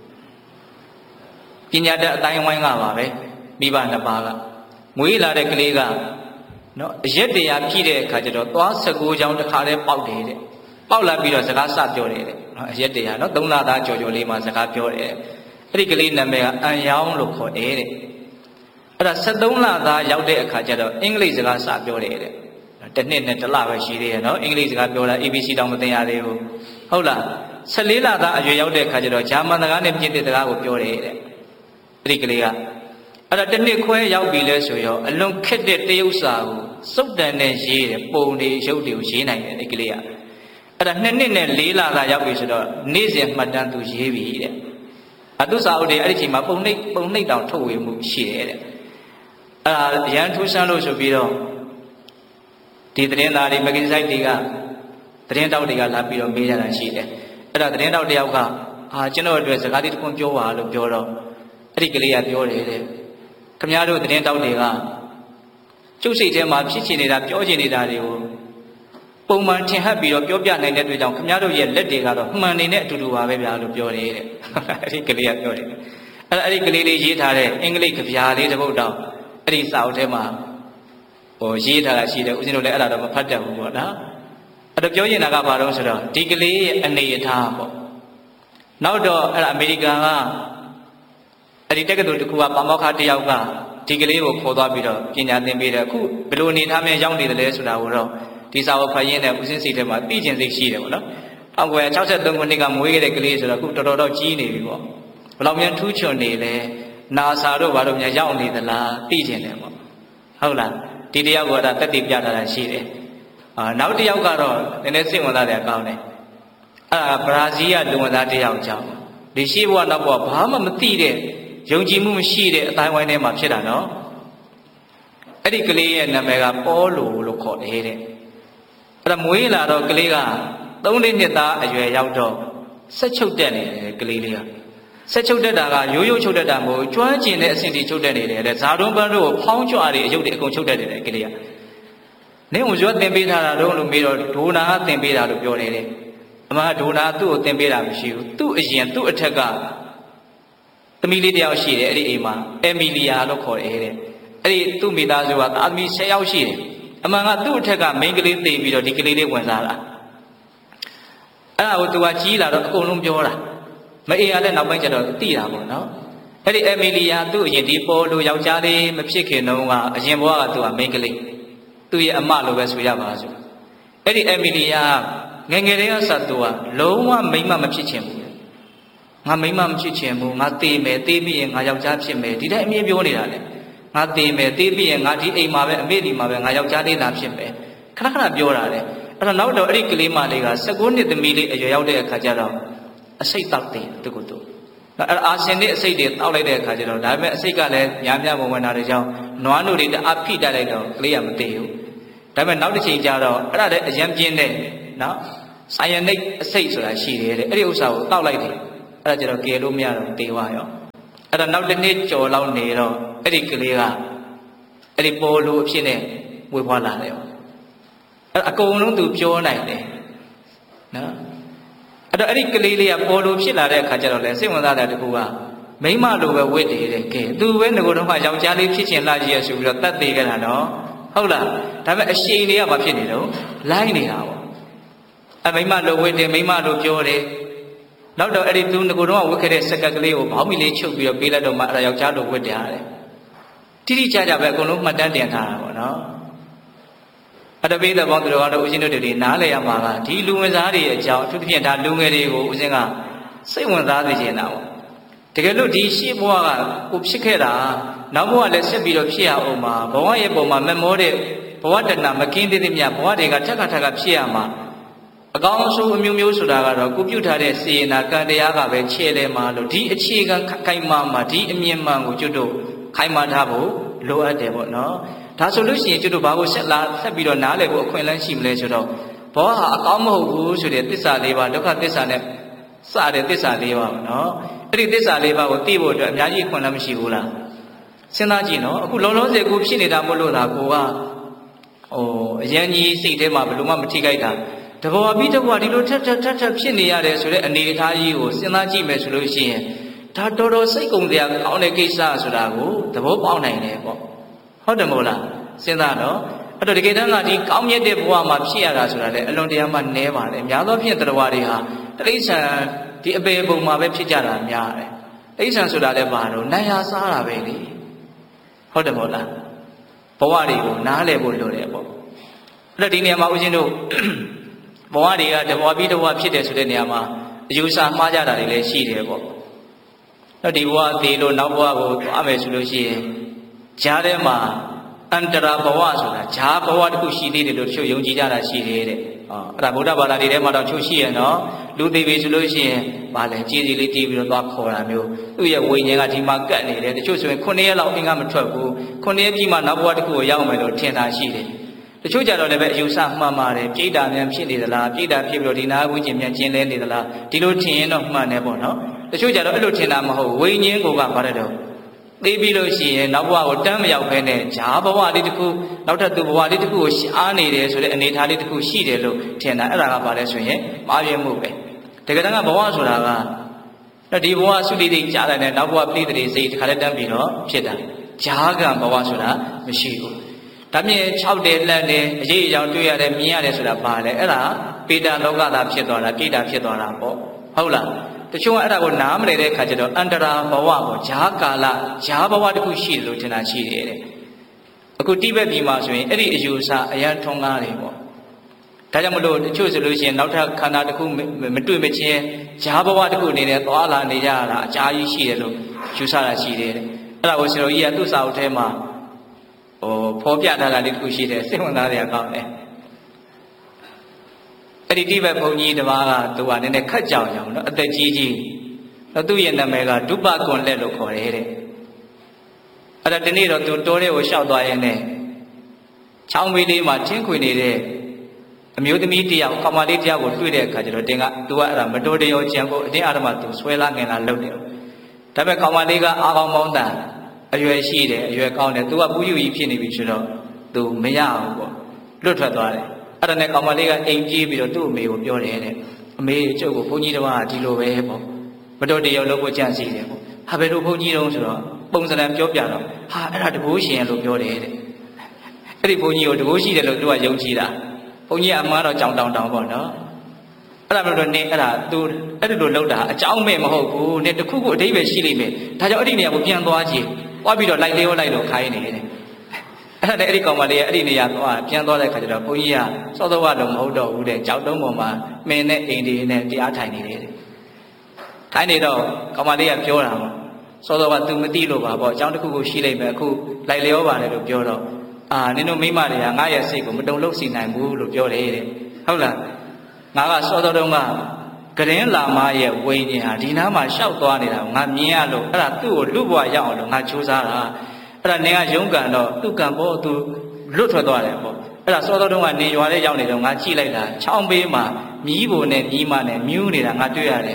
ပညာတတ်အတိုင်းဝိုင်းကပါပဲမိဘနှစ်ပါးကမွေးလာတဲ့ကလေးကနော်အရက်တရာပြည့်တဲ့အခါကျတော့သွား19ချောင်းတစ်ခါတည်းပေါက်တယ်တဲ့ပေါက်လာပြီးတော့စကားစပြောတယ်တဲ့နော်အရက်တရာနော်3လသားကြော်ကြော်လေးမှစကားပြောတယ်အဲ့ဒီကလေးနာမည်ကအန်ယောင်းလို့ခေါ်တယ်တဲ့အဲ့ဒါ73လသားရောက်တဲ့အခါကျတော့အင်္ဂလိပ်စကားစပြောတယ်တဲ့တစ်နှစ်နဲ့တစ်လပဲရှိသေးတယ်နော်အင်္ဂလိပ်စကားပြောတာ ABC တောင်မသိရသေးဘူးဟုတ်လား14လသားအရွယ်ရောက်တဲ့အခါကျတော့ဂျာမန်စကားနဲ့ပြင်သစ်စကားကိုပြောတယ်တဲ့အဲ့ဒီကလေးကအဲ့ဒါတစ်နှစ်ခွဲရောက်ပြီလဲဆိုရောအလွန်ခက်တဲ့တရုပ်စာကိုစုပ်တန်နဲ့ရေးတယ်ပုံတွေရုပ်တွေကိုရေးနိုင်တယ်အဲ့ဒီကလေးကအဲ့ဒါ2နှစ်နဲ့4လသားရောက်ပြီဆိုတော့နေ့စဉ်မှတ်တမ်းသူရေးပြီတဲ့အတုစာအုပ်တွေအဲ့ဒီချိန်မှာပုံနှိပ်တောင်ထုတ်ဝေမှုရှိတယ်တဲ့အဲ့ဒါရန်ထူးဆန်းလို့ဆိုပြီးတော့ဒီသတင်းသားတွေမဂ္ဂဇင်းဆိုင်တွေကသတင်းတောက်တွေကလာပြီးတော့မေးကြတာရှိတယ်အဲ့ဒါသတင်းတောက်တယောက်ကကျွန်တော်အတွက်စကားလေးတစ်ခုပြောပါလို့ပြောတော့အဲ့ဒီကလေးကပြောတယ်တဲ့ခင်ဗျားတို့သတင်းတောက်တွေကကျုပ်စိတ်ထဲမှာဖြစ်ချင်နေတာပြောချင်နေတာတွေကိုပုံမှန်ထင်ဟပ်ပြီးတော့ပြောပြနိုင်တဲ့အတွက်ကြောင့်ခင်ဗျားတို့ရဲ့လက်တွေကတော့မှန်နေတဲ့အတူတူပါပဲဗျာလို့ပြောတယ်တဲ့အဲ့ဒီကလေးကပြောတယ်အဲ့ဒီကလေးလေးရေးထားတဲ့အင်္ဂလိပ်ကဗျာလေးတစ်ပုဒ်တော့အဲ့ဒီစာအုပ်ထဲမှာရေးထားတာရှိတယ်ဦးဇင်းတို့လည်းအဲ့ဒါတော့မဖတ်တတ်ဘူးပေါ့နော်အဲ့တော့ပြောရင်တာကဘာလို့ဆိုတော့ဒီကလေးရဲ့အနေအထားပေါ့နောက်တော့အဲ့ဒါအမေရိကန်ကအဲ့ဒီတက္ကသိုလ်တစ်ခုကပါမောက္ခတယောက်ကဒီကလေးကိုခေါ်သွားပြီးတော့ပညာသင်ပေးတယ်အခုဘယ်လိုအနေထားမျိုးရောက်နေတယ်လဲဆိုတာကိုတော့ဒီစာအုပ်ဖတ်ရင်းနဲ့ဦးစင်းစိတ်ထဲမှာသိကျင်စိတ်ရှိတယ်ပေါ့နော်1963ခုနှစ်ကမွေးခဲ့တဲ့ကလေးဆိုတော့အခုတော်တော်ကြီးနေပြီပေါ့ဘယ်လောက်များထူးချွန်နေလဲနာစာတို့ဘာလို့များရောက်နေသလားသိကျင်တယ်ပေါ့ဟုတ်လားဒီတယောက်ကဒါတက်တည်ပြထားတာရှိတယ်နောက်တစ်ယောက်ကတော့နည်းနည်းစိတ်ဝင်စားတယ်ကောင်းတယ်အဲ့ဒါဘရာဇီးကလူဝင်သားတစ်ယောက်ကြောင့်ဒီရှိဘဝနောက်ဘဝဘာမှမသိတဲ့ယုံကြည်မှုမရှိတဲ့အတိုင်းဝိုင်းထဲမှာဖြစ်တာနော်အဲ့ဒီကလေးရဲ့နာမည်ကပေါလိုလို့ခေါ်တယ်တဲ့အဲ့ဒါမွေးလာတော့ကလေးက3နှစ်သားအရွယ်ရောက်တော့ဆက်ချုပ်တက်နေတယ်ကလေးလေးကဆက်ချုပ်တက်တာကရိုးရိုးချုပ်တက်တာမဟုတ်ကျွမ်းကျင်တဲ့အဆင့်ထိချုပ်တက်နေတယ်တဲ့ဇာတွန်းပန်းတို့ကိုဖောင်းကြွတွေအယုတ်တွေအကုန်ချုပ်တက်နေတယ်ကလေးကနင်းကိုရွတ်သင်ပေးထားတာတော့လို့မေးတော့ဒိုနာကသင်ပေးတာလို့ပြောနေတယ်အမှန်ဒိုနာသူ့ကိုသင်ပေးတာမရှိဘူးသူ့အရင်သူ့အထက်ကသမီးလေးတယောက်ရှိတယ်အဲ့ဒီအိမ်မှာအမီလီယာလို့ခေါ်တယ်တဲ့အဲ့ဒီသူ့မိသားစုကသားသမီး10ယောက်ရှိတယ်အမှန်ကသူ့အထက်ကမိန်းကလေးသိပြီးတော့ဒီကလေးလေးဝင်စားလာအဲ့ဒါကိုသူကကြီးလာတော့အကုန်လုံးပြောတာမအေးရတဲ့နောက်ပိုင်းကျတော့သိတာပေါ့နော်အဲ့ဒီအမီလီယာသူ့အရင်ဒီပေါ်လိုယောက်ျားလေးမဖြစ်ခင်တုန်းကအရင်ဘဝကသူကမိန်းကလေးသူ့ရဲ့အမလိုပဲဆိုရပါစို့အဲ့ဒီအမီလီယာငယ်ငယ်လေးကစသူကလုံးဝမိန်းမမဖြစ်ချင်ဘူးငါမိန်းမမဖြစ်ချင်ဘူးငါသေမယ်သေပြီးရင်ငါယောက်ျားဖြစ်မယ်ဒီတိုင်းအမြင်ပြောနေတာလေငါသေမယ်သေပြီးရင်ငါဒီအိမ်မှာပဲအမေဒီမှာပဲငါယောက်ျားလေးသာဖြစ်မယ်ခဏခဏပြောတာလေအဲ့တော့နောက်တော့အဲ့ဒီကလေးမလေးက19နှစ်သမီးလေးအရွယ်ရောက်တဲ့အခါကျတော့အစိတ်တောက်တယ်သူကသူအဲ့အာရှင်နဲ့အစိတ်တွေတောက်လိုက်တဲ့အခါကျတော့ဒါပေမဲ့အစိတ်ကလည်းများများဝင်တာတွေကြောင့်နွားနို့တွေတအားဖိတက်လိုက်တော့ကလေးကမသိဘူးဒါပေမဲ့နောက်တစ်ချိန်ကျတော့အဲ့ဒါလည်းအရန်ပြင်းတဲ့နော်ဆိုင်ယနိတ်အစိတ်ဆိုတာရှိတယ်တဲ့အဲ့ဒီဥစ္စာကိုတောက်လိုက်တယ်အဲ့ဒါကျတော့ကယ်လို့မရတော့တေဝါရောအဲ့ဒါနောက်တစ်နေ့ကြော်လောက်နေတော့အဲ့ဒီကလေးကအဲ့ဒီပေါ်လို့အဖြစ်နဲ့ဝေဖွာလာတယ်ရောအဲ့အကုန်လုံးသူပြောနိုင်တယ်နော်အဲ့တော့အဲ့ဒီကလေးလေးကပေါ်လို့ဖြစ်လာတဲ့အခါကျတော့လေစိတ်ဝင်စားတဲ့တကူကမိမလိုပဲဝိတ္တေတဲ့ကဲသူပဲငကိုတော့မှယောက်ျားလေးဖြစ်ချင်လာကြီးရဆိုပြီးတော့တတ်သေးကြတာနော်ဟုတ်လားဒါပေမဲ့အရှိန်တွေကဘာဖြစ်နေတော့လိုက်နေတာပေါ့အမိမလိုဝိတ္တေမိမလိုပြောတယ်နောက်တော့အဲ့ဒီသူငကိုတော့ဝတ်ခဲ့တဲ့စက်ကကလေးကိုဘောင်းမီလေးချုပ်ပြီးတော့ပေးလိုက်တော့မှအဲ့ဒါယောက်ျားလိုဝိတ္တေရတယ်တိတိကျကျပဲအကုန်လုံးမှတ်တမ်းတင်ထားတာပေါ့နော်အတပိသဘောသူတော်ကတော့ဦးဇင်းတို့တွေနားလည်ရမှာကဒီလူဝင်စားတွေအကြောင်းအထူးသဖြင့်ဒါလူငယ်တွေကိုဦးဇင်းကစိတ်ဝင်စားစေချင်တာပေါ့တကယ်လို့ဒီရှေ့ဘဝကကိုဖြစ်ခဲ့တာနောက်ဘဝလည်းဆက်ပြီးတော့ဖြစ်ရအောင်မှာဘဝရဲ့ပုံမှာမမောတဲ့ဘဝတဏမကင်းသေးသေးမြတ်ဘဝတွေကထက်ခါဖြစ်ရမှာအကောင်းဆုံးအမျိုးမျိုးဆိုတာကတော့ကိုပြုထားတဲ့စေရနာကံတရားကပဲခြေလဲမှာလို့ဒီအခြေခံခိုင်မာမှာဒီအမြင်မှန်ကိုကျွတ်တို့ခိုင်မာထားဖို့လိုအပ်တယ်ပေါ့နော်ဒါဆိုလို့ရှိရင်ကျွတ်တို့ဘာကိုဆက်ပြီးတော့နားလည်ဖို့အခွင့်အလမ်းရှိမလဲဆိုတော့ဘဝဟာအကောင်းမဟုတ်ဘူးဆိုတဲ့သစ္စာ၄ပါးဒုက္ခသစ္စာနဲ့စတဲ့သစ္စာ၄ပါးပေါ့နော်အဲ့ဒီသစ္စာ၄ပါးကိုသိဖို့အတွက်အများကြီးအခွင့်အလမ်းမရှိဘူးလားစဉ်းစားကြည့်နော်အခုလုံးလုံးစေကိုဖြစ်နေတာမဟုတ်လို့လားကိုကအရန်ကြီးစိတ်ထဲမှာဘယ်လိုမှမထိခိုက်တာတဘောပြီးတဘောဒီလိုထပ်ဖြစ်နေရတယ်ဆိုတဲ့အနေအထားကြီးကိုစဉ်းစားကြည့်မယ်ဆိုလို့ရှိရင်ဒါတော်တော်စိတ်ကုန်စရာကောင်းတဲ့ကိစ္စဆိုတာကိုသဘောပေါက်နိုင်တယ်ပေါ့ဟုတ်တယ်မို့လားစဉ်းစားတော့အဲ့တော့တကယ်တမ်းကဒီကောင်းမြတ်တဲ့ဘဝမှာဖြစ်ရတာဆိုတာလေအလွန်တရာမှနည်းပါတယ်များသောဖြင့်တရားဝါတွေဟာတိဋ္ဌံဒီအပေပုံမှာပဲဖြစ်ကြတာများတယ်တိဋ္ဌံဆိုတာလည်းဘာလို့နိုင်ရစားတာပဲလေဟုတ်တယ်မို့လားဘဝတွေကိုနားလည်ဖို့လိုတယ်ပေါ့အဲ့တော့ဒီနေရာမှာဦးဇင်းတို့ဘဝတွေကတဘဝပြီးတဘဝဖြစ်တယ်ဆိုတဲ့နေရာမှာအယူဆမှားကြတာတွေလည်းရှိတယ်ပေါ့အဲ့ဒီဘဝသေးလို့နောက်ဘဝကိုသွားမယ်ဆိုလို့ရှိရင်ဂျားထဲမှာအန္တရာဘဝဆိုတာဂျားဘဝတစ်ခုရှိသေးတယ်လို့တချို့ယုံကြည်ကြတာရှိတယ်တဲ့အဲ့ဒါဗုဒ္ဓဘာသာတွေထဲမှာတော့ချို့ရှိရနော်လူသေးပြီဆိုလို့ရှိရင်ဗာလဲကြေးစီလေးတီးပြီးတော့သွားခေါ်တာမျိုးသူ့ရဲ့ဝိညာဉ်ကဒီမှာကပ်နေတယ်တချို့ဆိုရင်9ရက်လောက်အင်္ဂါမထွက်ဘူး9ရက်ပြီးမှနောက်ဘဝတစ်ခုကိုရောက်မယ်လို့ထင်တာရှိတယ်တချို့ကြတော့လည်းပဲအယူဆမှန်ပါတယ်ပြိတ္တာမြန်ဖြစ်နေသလားပြိတ္တာဖြစ်ပြီးတော့ဒီနာဝိဉ္ဇဉ်မြန်ကျင်လဲနေသလားဒီလိုထင်ရင်တော့မှန်တယ်ပေါ့နော်တချို့ကြတော့အဲ့လိုထင်တာမဟုတ်ဝိညာဉ်ကိုကဘာလဲတော့သိပြီးလို့ရှိရင်နောက်ဘဝကိုတန်းမရောက်ဘဲနဲ့ဂျားဘဝလေးတစ်ခုနောက်ထပ်သူဘဝလေးတစ်ခုကိုရှားနေတယ်ဆိုတဲ့အနေအထားလေးတစ်ခုရှိတယ်လို့ထင်တာအဲ့ဒါကဘာလဲဆိုရင်မှားယွင်းမှုပဲတကယ်တမ်းကဘဝဆိုတာကဒီဘဝသုတိတိကြားတယ်နဲ့နောက်ဘဝပြိတ္တိစိတ်တစ်ခါတည်းတန်းပြီးတော့ဖြစ်တာဂျားကံဘဝဆိုတာမရှိဘူးဒါမြင်6တယ်လက်တယ်အရေးအကြောင်းတွေ့ရတယ်မြင်ရတယ်ဆိုတာဘာလဲအဲ့ဒါပေတံလောကသာဖြစ်သွားတာပြိတ္တာဖြစ်သွားတာပေါ့ဟုတ်လားတချို့ကအဲ့ဒါကိုနားမလည်တဲ့အခါကျတော့အန္တရာဘဝပေါ့ဂျားကာလဂျားဘဝတစ်ခုရှိတယ်လို့ထင်တာရှိတယ်တဲ့အခုတိဘက်ပြည်မှာဆိုရင်အဲ့ဒီအယူအဆအရန်ထွန်းကားတယ်ပေါ့ဒါကြောင့်မလို့တချို့ဆိုလို့ရှိရင်နောက်ထပ်ခန္ဓာတစ်ခုမတွေ့မချင်းဂျားဘဝတစ်ခုအနေနဲ့သွားလာနေကြရတာအကြာကြီးရှိတယ်လို့ယူဆတာရှိတယ်တဲ့အဲ့ဒါကိုဆရာတော်ကြီးကသူ့စာအုပ်ထဲမှာဖော်ပြထားတာလေးတစ်ခုရှိတယ်စိတ်ဝင်စားစရာကောင်းတယ်အဲ့ဒီတိဘက်ဘုန်းကြီးတစ်ပါးကသူကနည်းနည်းခက်ကြောင်နော်အသက်ကြီးတော့သူ့ရဲ့နာမည်ကဒုပကွန်လက်လို့ခေါ်တယ်တဲ့အဲ့ဒါဒီနေ့တော့သူတိုးတဲ့ကိုလျှောက်သွားရင်လည်းချောင်းမေးလေးမှာထင်းခွေနေတဲ့အမျိုးသမီးတယောက်ကောင်မလေးတယောက်ကိုတွေ့တဲ့အခါကျတော့တင်ကသူကအဲ့ဒါမတော်တရောကြံဖို့အတင်းအာရမသူဆွဲလာငင်လာလုပ်တယ်ဒါပေမဲ့ကောင်မလေးကအာကောင်မောင်းတန်အရွယ်ရှိတယ်အရွယ်ကောင်းတယ်သူကပူယူကြီးဖြစ်နေပြီဆိုတော့သူမရဘူးပေါ့လွတ်ထွက်သွားတယ်အဲ့ဒါနဲ့ကောင်မလေးကအိမ်ပြေးပြီးတော့သူ့အမေကိုပြောတယ်တဲ့အမေကျုပ်ကိုဘုန်းကြီးတစ်ပါးကဒီလိုပဲပေါ့မတော်တရောလုပ်ဖို့ကြံစည်တယ်ပေါ့ဟာဘယ်လိုဘုန်းကြီးတုံးဆိုတော့ပုံစံပြောပြတော့ဟာအဲ့ဒါတကိုးရှင်လို့ပြောတယ်တဲ့အဲ့ဒီဘုန်းကြီးကိုတကိုးရှိတယ်လို့သူကယုံကြည်တာဘုန်းကြီးကအမှားတော့ကြောင်တောင်ပေါ့နော်အဲ့ဒါမျိုးတော့နင်းအဲ့ဒါသူအဲ့ဒီလိုလုပ်တာအကြောင်းမဲ့မဟုတ်ဘူးနင်းတခုခုအတိတ်ပဲရှိလိမ့်မယ်ဒါကြောင့်အဲ့ဒီနေရာကိုပြန်သွားကြည့်သွားပြီးတော့လိုက်လို့ခိုင်းနေတယ်အဲ့ဒါနဲ့အဲ့ဒီကောင်မလေးကအဲ့ဒီနေရာသွားပြန်သွားတဲ့ခါကျတော့ဘုန်းကြီးကစောစောကလုံးမဟုတ်တော့ဘူးတဲ့ကြောက်တုံးပေါ်မှာမင်းနဲ့အိမ်ဒီနဲ့တရားထိုင်နေတယ်ထိုင်နေတော့ကောင်မလေးကပြောတာပေါ့စောစောက तू မသိလို့ပါပေါ့အကြောင်းတစ်ခုခုရှိလိမ့်မယ်အခုလိုက်လျောပါတယ်လို့ပြောတော့နင်တို့မိမတွေကငါရဲ့စိတ်ကိုမတုံလို့စီနိုင်ဘူးလို့ပြောတယ်တဲ့ဟုတ်လားငါကစောစောတုန်းကကရင်လာမရဲ့ဝိညာဉ်ဟာဒီနားမှာရှောက်သွားနေတာကိုငါမြင်ရလို့အဲ့ဒါသူ့ကိုလူ့ဘဝရောက်အောင်လို့ငါကြိုးစားတာအဲ့ဒါနင်ကရုန်းကန်တော့သူ့ကံပေါ်သူလွတ်ထွက်သွားတယ်ပေါ့အဲ့ဒါစောစောတုန်းကနေရွာလေးရောက်နေတော့ငါကြည့်လိုက်တာချောင်းပေးမှာမြီးဘုံနဲ့မြီးမနဲ့မြူးနေတာငါတွေ့ရတယ်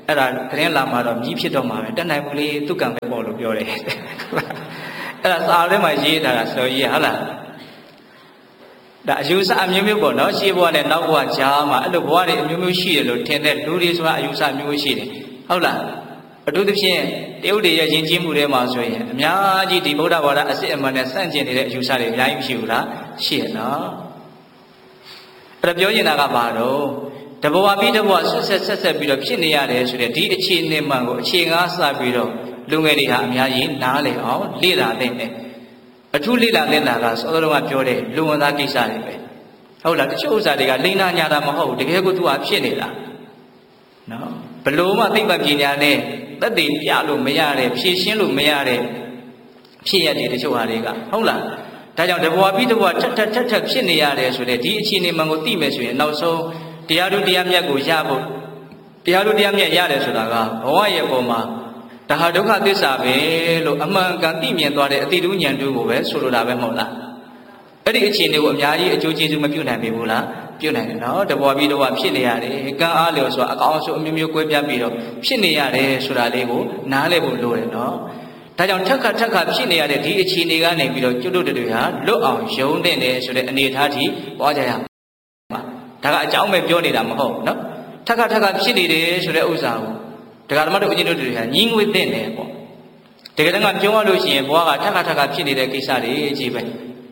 အဲ့ဒါခရင်လာမှာတော့မြည်ဖြစ်တော့မှာပဲတက်နိုင်ဘူးလေသူကံပဲပေါ့လို့ပြောတယ်အဲ့ဒါစာထဲမှာရေးထားတာဆိုကြီးဟုတ်လားဒါအယူဆအမျိုးမျိုးပေါ့နော်ရှေးဘဝနဲ့နောက်ဘဝကြားမှာအဲ့လိုဘဝတွေအမျိုးမျိုးရှိတယ်လို့ထင်တဲ့လူတွေဆိုတာအယူဆမျိုးရှိတယ်ဟုတ်လားအထူးသဖြင့်တရုတ်တွေရဲ့ယဉ်ကျေးမှုတွေမှာဆိုရင်အများကြီးဒီဗုဒ္ဓဘာသာအစစ်အမှန်နဲ့ဆန့်ကျင်နေတဲ့အယူဆတွေအများကြီးမရှိဘူးလားရှိရနော်အဲ့ဒါပြောနေတာကဘာတော့တဘဝပြီးတဘဝဆက်ပြီးတော့ဖြစ်နေရတယ်ဆိုတဲ့ဒီအခြေအနေမှန်ကိုအခြေငါးစပြီးတော့လူငယ်တွေဟာအများကြီးနားလည်အောင်လေ့လာသင့်တယ်အထူးလေ့လာသင့်တာကစောစောကပြောတဲ့လူဝင်သားကိစ္စတွေပဲဟုတ်လားတချို့ဥစ္စာတွေကလိမ္မာညာတာမဟုတ်ဘူးတကယ်ကိုသူကဖြစ်နေတာနော်ဘလို့မှသိပ္ပံပညာနဲ့သက်သေပြလို့မရတဲ့ဖြည့်ရှင်းလို့မရတဲ့ဖြစ်ရတဲ့တချို့ဟာတွေကဟုတ်လားဒါကြောင့်တဘဝပြီးတဘဝထပ်ဖြစ်နေရတယ်ဆိုတဲ့ဒီအခြေအနေမှန်ကိုသိမယ်ဆိုရင်နောက်ဆုံးတရားတို့တရားမြတ်ကိုရဖို့တရားတို့တရားမြတ်ရတယ်ဆိုတာကဘဝရဲ့ပုံမှာဒါဟာဒုက္ခသစ္စာပဲလို့အမှန်ကန်သိမြင်သွားတဲ့အတိတူဉာဏ်တို့ကိုပဲဆိုလိုတာပဲမဟုတ်လားအဲ့ဒီအခြေအနေကိုအများကြီးအကျိုးကျေးဇူးမပြုနိုင်ဘူးလားပြုနိုင်တယ်နော်တဘဝပြီးတဘဝဖြစ်နေရတယ်ကံအားလျော်ဆိုတာအကောင်အဆိုးအမျိုးမျိုးကွဲပြားပြီးတော့ဖြစ်နေရတယ်ဆိုတာလေးကိုနားလည်ဖို့လိုတယ်နော်ဒါကြောင့်ထက်ခါဖြစ်နေရတဲ့ဒီအခြေအနေကနေပြီးတော့ကျွတ်တို့တွေဟာလွတ်အောင်ယုံတဲ့တယ်ဆိုတဲ့အနေအထားထိပွားကြရမှာဒါကအကြောင်းပဲပြောနေတာမဟုတ်ဘူးနော်ထက်ခါဖြစ်နေတယ်ဆိုတဲ့ဥစ္စာကိုဒကာဓမ္မတို့အကျဉ်းတို့တွေကညီငွေသင့်တယ်ပေါ့တကယ်တမ်းကပြောရလို့ရှိရင်ဘွားကထက်ခါဖြစ်နေတဲ့ကိစ္စတွေကြီးပဲ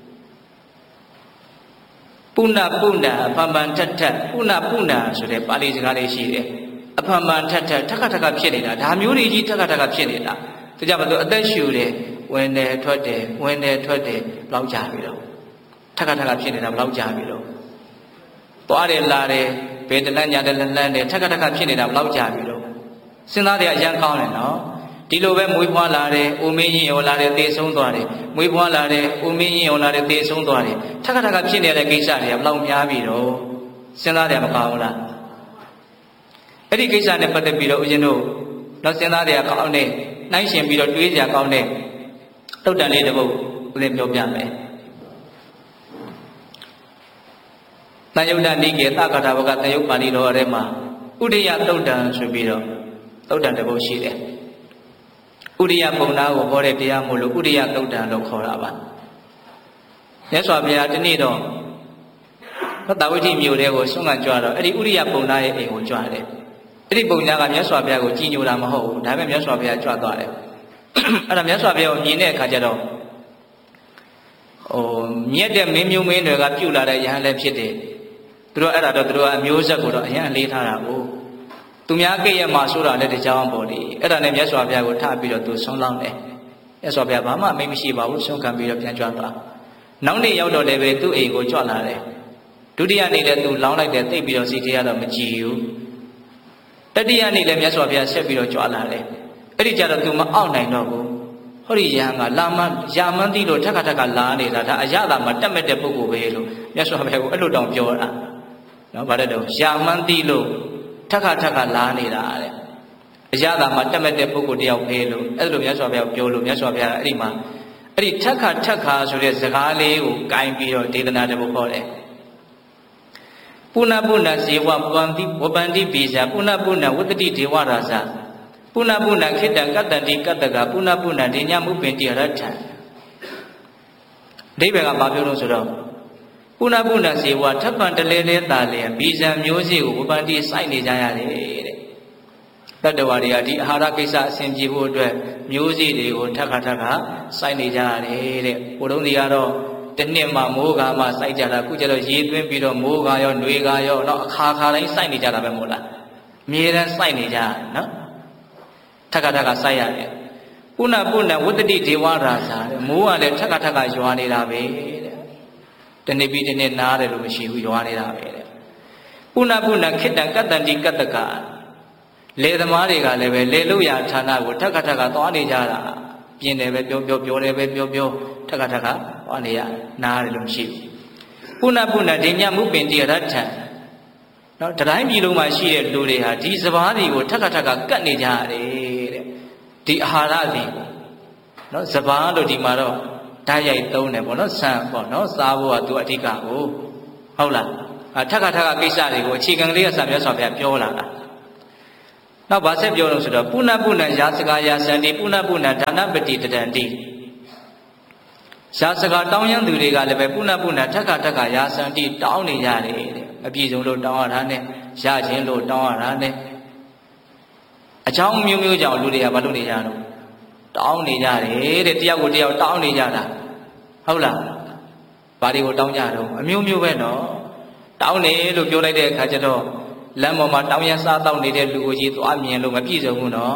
ပုဏ္ဏပန်ပန်ထက်ပုဏ္ဏဆိုတဲ့ပါဠိစကားလေးရှိတယ်အဖန်ပန်ထက်ထက်ခါဖြစ်နေတာဒါမျိုးတွေကြီးထက်ခါဖြစ်နေတာဒါကြောင့်မလို့အသက်ရှူတယ်ဝင်တယ်ထွက်တယ်ဘလောက်ကြာပြီတော့ထက်ခါဖြစ်နေတာဘလောက်ကြာပြီတော့သွားတယ်လာတယ်ဘယ်တလန့်ညာတယ်လန့်တယ်ထက်ခါဖြစ်နေတာဘလောက်ကြာပြီတော့စဉ်းစားတဲ့အရန်ကောင်းတယ်နော်ဒီလိုပဲမွေးဖွားလာတယ်အိုမင်းရင်ရောလာတယ်သေဆုံးသွားတယ်မွေးဖွားလာတယ်အိုမင်းရင်ရောလာတယ်သေဆုံးသွားတယ်ထက်ခါဖြစ်နေတဲ့ကိစ္စတွေကဘလောက်များပြီတော့စဉ်းစားတယ်မကောင်းဘူးလားအဲ့ဒီကိစ္စနဲ့ပတ်သက်ပြီးတော့ဦးဇင်းတို့တော့စဉ်းစားတယ်ကောင်းတယ်နှိုင်းရှင်ပြီးတော့တွေးကြကောင်းတဲ့တုတ်တန်လေးတစ်ပုဒ်ဦးဇင်းပြောပြမယ်တန်ယုတ်တနိကေသက္ကထာဘကတန်ယုတ်ပါဠိတော်ထဲမှာဥဒိယတုတ်တန်ဆိုပြီးတော့တုတ်တန်တစ်ပုဒ်ရှိတယ်ဥဒိယပုံနာကိုဟောတဲ့တရားမို့လို့ဥဒိယတုတ်တန်လို့ခေါ်တာပါမြတ်စွာဘုရားဒီနေ့တော့တာဝိဋ္ဌိမြို့တဲကိုဆွမ်းခံကြွတော့အဲ့ဒီဥဒိယပုံနာရဲ့အိမ်ကိုကြွတယ်အဲ့ဒီပုံနာကမြတ်စွာဘုရားကိုကြည်ညိုတာမဟုတ်ဘူးဒါပေမဲ့မြတ်စွာဘုရားကြွသွားတယ်အဲ့ဒါမြတ်စွာဘုရားကိုမြင်တဲ့အခါကျတော့မြတ်တဲ့မင်းမျိုးမင်းတွေကပြုတ်လာတဲ့ယဟန်လည်းဖြစ်တယ်သူတို့အဲ့ဒါတော့သူတို့ကအမျိုးဆက်ကိုတော့အရင်လေးထားတာကိုသူများကိရဲ့မှာဆိုတာလည်းတကြောင်ပေါ့လေအဲ့ဒါနဲ့မြတ်စွာဘုရားကိုထားပြီးတော့သူဆုံးလောင်းတယ်မြတ်စွာဘုရားဘာမှအမိတ်မရှိပါဘူးဆုံးခံပြီးတော့ပြန်ကြွသွားနောက်နေ့ရောက်တော့လည်းပဲသူ့အိမ်ကိုကြွလာတယ်ဒုတိယနေ့လည်းသူလောင်းလိုက်တယ်သိပြီးတော့စိတ်ထဲကတော့မကြည်ဘူးတတိယနေ့လည်းမြတ်စွာဘုရားဆက်ပြီးတော့ကြွလာတယ်အဲ့ဒီကြတော့သူမအောက်နိုင်တော့ဘူးဟောဒီယဟန်ကလာမယာမန်းတိလို့ထက်ခါလာနေတာဒါအရသာမှာတက်မဲ့တဲ့ပုဂ္ဂိုလ်ပဲလို့မြတ်စွာဘုရားကိုအဲ့လိုတောင်ပြောတာနော်ဗါတဲ့တော့ယာမန်းတိလို့ထက်ခါလာနေတာတဲ့အရသာမှာတက်မဲ့တဲ့ပုဂ္ဂိုလ်တယောက်ပဲလို့အဲ့လိုမြတ်စွာဘုရားပြောလို့မြတ်စွာဘုရားအဲ့ဒီမှာအဲ့ဒီထက်ခါဆိုတဲ့စကားလေးကိုကင်ပြီးတော့ဒေသနာတစ်ပုဒ်ခေါ်တယ်ပုဏ္ဏဇေဝဝပန္တိပိဇာပုဏ္ဏဝတ္တိဒေဝရာဇပုဏ္ဏခိတ္တကတ္တန္တိကတ္တကပုဏ္ဏဒေညမုပ္ပင်တိရထံအဓိပ္ပာယ်ကဘာပြောလို့ဆိုတော့ပုဏ္ဏဇေဝထပ်ပံတလဲလဲတာလဲပိဇာမျိုးစေ့ကိုဝပန္တိစိုက်နေကြရတယ်တဲ့တတ္တဝါတွေကဒီအာဟာရကိစ္စအစဉ်ပြေဖို့အတွက်မျိုးစေ့တွေကိုထက်ခါစိုက်နေကြရတယ်တဲ့ဘုံလုံးတွေကတော့တနှစ်မှမိုးကာမှစိုက်ကြတာအခုကျတော့ရေသွင်းပြီးတော့မိုးကာရောຫນွေကာရောတော့အခါတိုင်းစိုက်နေကြတာပဲမို့လားအမြဲတမ်းစိုက်နေကြနော်ထက်ခါစိုက်ရတယ်ပုဏ္ဏဝတ္တိဒေဝရာဇာတဲ့မိုးကလည်းထက်ခါရွာနေတာပဲတဲ့တနေ့ပြီးတနေ့နားတယ်လို့မရှိဘူးရွာနေတာပဲတဲ့ပုဏ္ဏခိတ္တကတ္တန္တိကတ္တကလေသမားတွေကလည်းပဲလေလို့ရဌာနကိုထက်ခါသွားနေကြတာပြင်းတယ်ပဲပြောတယ်ပဲပြောထက်ခါသွားနေရနားတယ်လို့မရှိဘူးပုဏ္ဏဒေညမုပ္ပင်တိရထံနော်တိုင်းပြည်လုံးမှာရှိတဲ့လူတွေဟာဒီစဘာတွေကိုထက်ခါကတ်နေကြရတယ်တဲ့ဒီအာဟာရတွေနော်စဘာလို့ဒီမှာတော့ဓာတ်ရိုက်သုံးတယ်ပေါ့နော်ဆန်ပေါ့နော်စားဖို့ကသူအဓိကကိုဟုတ်လားထက်ခါကိစ္စတွေကိုအခြေခံကလေးကစပြတ်စွာပြပြောလာတာနောက်ဗာဆက်ပြောလို့ဆိုတော့ပုဏ္ဏပုဏ္ဏရာစကာယာစန္တိပုဏ္ဏပုဏ္ဏဒါနပတိတတံတိရာစကာတောင်းရန်သူတွေကလည်းပဲပုဏ္ဏပုဏ္ဏထက်ခါရာစန္တိတောင်းနေကြတယ်တဲ့အပြည့်စုံလို့တောင်းရတာနဲ့ရခြင်းလို့တောင်းရတာနဲ့အကြောင်းမျိုးမျိုးကြောင့်လူတွေကမလုပ်နေကြတော့တောင်းနေကြတယ်တဲ့တယောက်ကိုတယောက်တောင်းနေကြတာဟုတ်လားဘာတွေကိုတောင်းကြတော့အမျိုးမျိုးပဲနော်တောင်းနေလို့ပြောလိုက်တဲ့အခါကျတော့လမ်းပေါ်မှာတောင်းရစားတောင်းနေတဲ့လူကိုကြီးသွားမြင်လို့မပြည့်စုံဘူးနော်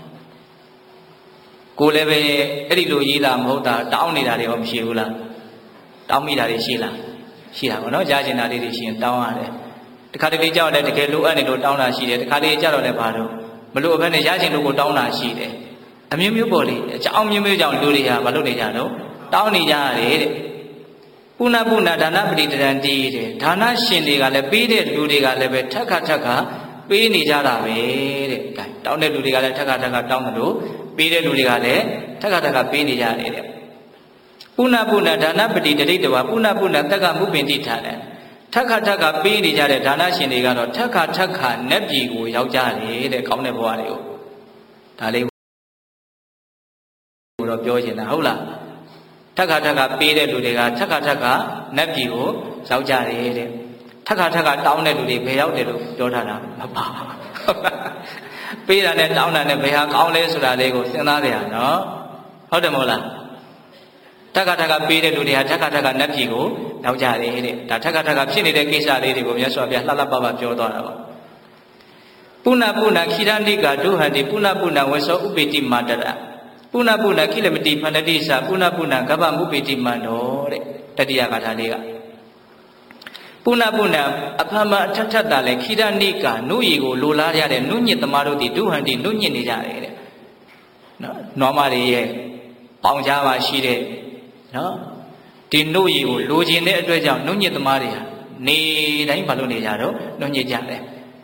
ကိုလည်းပဲအဲ့ဒီလိုရေးတာမဟုတ်တာတောင်းနေတာတွေရောမရှိဘူးလားတောင်းမိတာတွေရှိလားရှိတာပေါ့နော်ကြားကျင်တာလေးတွေရှိရင်တောင်းရတယ်တခါတလေကြောက်လည်းတကယ်လိုအပ်နေလို့တောင်းတာရှိတယ်တခါတလေကြောက်တော့လည်းဘာလို့မလို့ဘဲနဲ့ရကျင်လို့ကိုတောင်းတာရှိတယ်အမျိုးမျိုးပေါ်လေအကြောင်းမျိုးမျိုးကြောင့်လူတွေကမလုပ်နေကြတော့တောင်းနေကြရတယ်တဲ့ပုဏ္ဏပုဏ္ဏဒါနပတိတရံတိတဲ့ဒါနရှင်တွေကလည်းပေးတဲ့လူတွေကလည်းပဲထက်ခါပေးနေကြတာပဲတဲ့ဒါတောင်းတဲ့လူတွေကလည်းထက်ခါတောင်းတယ်လို့ပေးတဲ့လူတွေကလည်းထက်ခါပေးနေကြတယ်တဲ့ပုဏ္ဏပုဏ္ဏဒါနပတိတရိတဝပုဏ္ဏပုဏ္ဏတက္ကမုပင်တိထားတယ်ထက်ခါပေးနေကြတဲ့ဒါနရှင်တွေကတော့ထက်ခါနတ်ပြည်ကိုရောက်ကြတယ်တဲ့ကောင်းတဲ့ဘဝတွေကိုဒါလေးကိုတော့ပြောချင်တာဟုတ်လားထက်ခါပေးတဲ့လူတွေကထက်ခါနတ်ပြည်ကိုရောက်ကြတယ်တဲ့ထက်ခါတောင်းတဲ့လူတွေဘယ်ရောက်တယ်လို့ပြောထားတာမပါပေးတာနဲ့တောင်းတာနဲ့ဘယ်ဟာကောင်းလဲဆိုတာလေးကိုစဉ်းစားကြရနော်ဟုတ်တယ်မဟုတ်လားထက်ခါပေးတဲ့လူတွေဟာထက်ခါနတ်ပြည်ကိုရောက်ကြတယ်တဲ့ဒါထက်ခါဖြစ်နေတဲ့ကိစ္စလေးတွေကိုမြတ်စွာဘုရားလှလှပပပြောသွားတာပါပုဏ္ဏပုဏ္ဏခိရဏိကာဒုဟန္တိပုဏ္ဏပုဏ္ဏဝေသောဥပိတိမာတရပုဏ္ဏပုဏ္ဏခိလမတိဖန္တတိသပုဏ္ဏပုဏ္ဏကဗ္ဗမုပိတိမန္တောတဲ့တတိယဂါထာလေးကပုဏ္ဏပုဏ္ဏအဖမအထထတာလဲခိရဏိကာနုရီကိုလိုလားရတဲ့နုညစ်သမားတို့ဒီဒုဟန္တိနုညစ်နေကြတယ်တဲ့နော်နွားမတွေရဲ့ပေါင်ကြားပါရှိတဲ့နော်ဒီနုရီကိုလိုချင်တဲ့အတွက်ကြောင့်နုညစ်သမားတွေဟာနေတိုင်းမလုပ်နေကြတော့နုညစ်ကြတယ်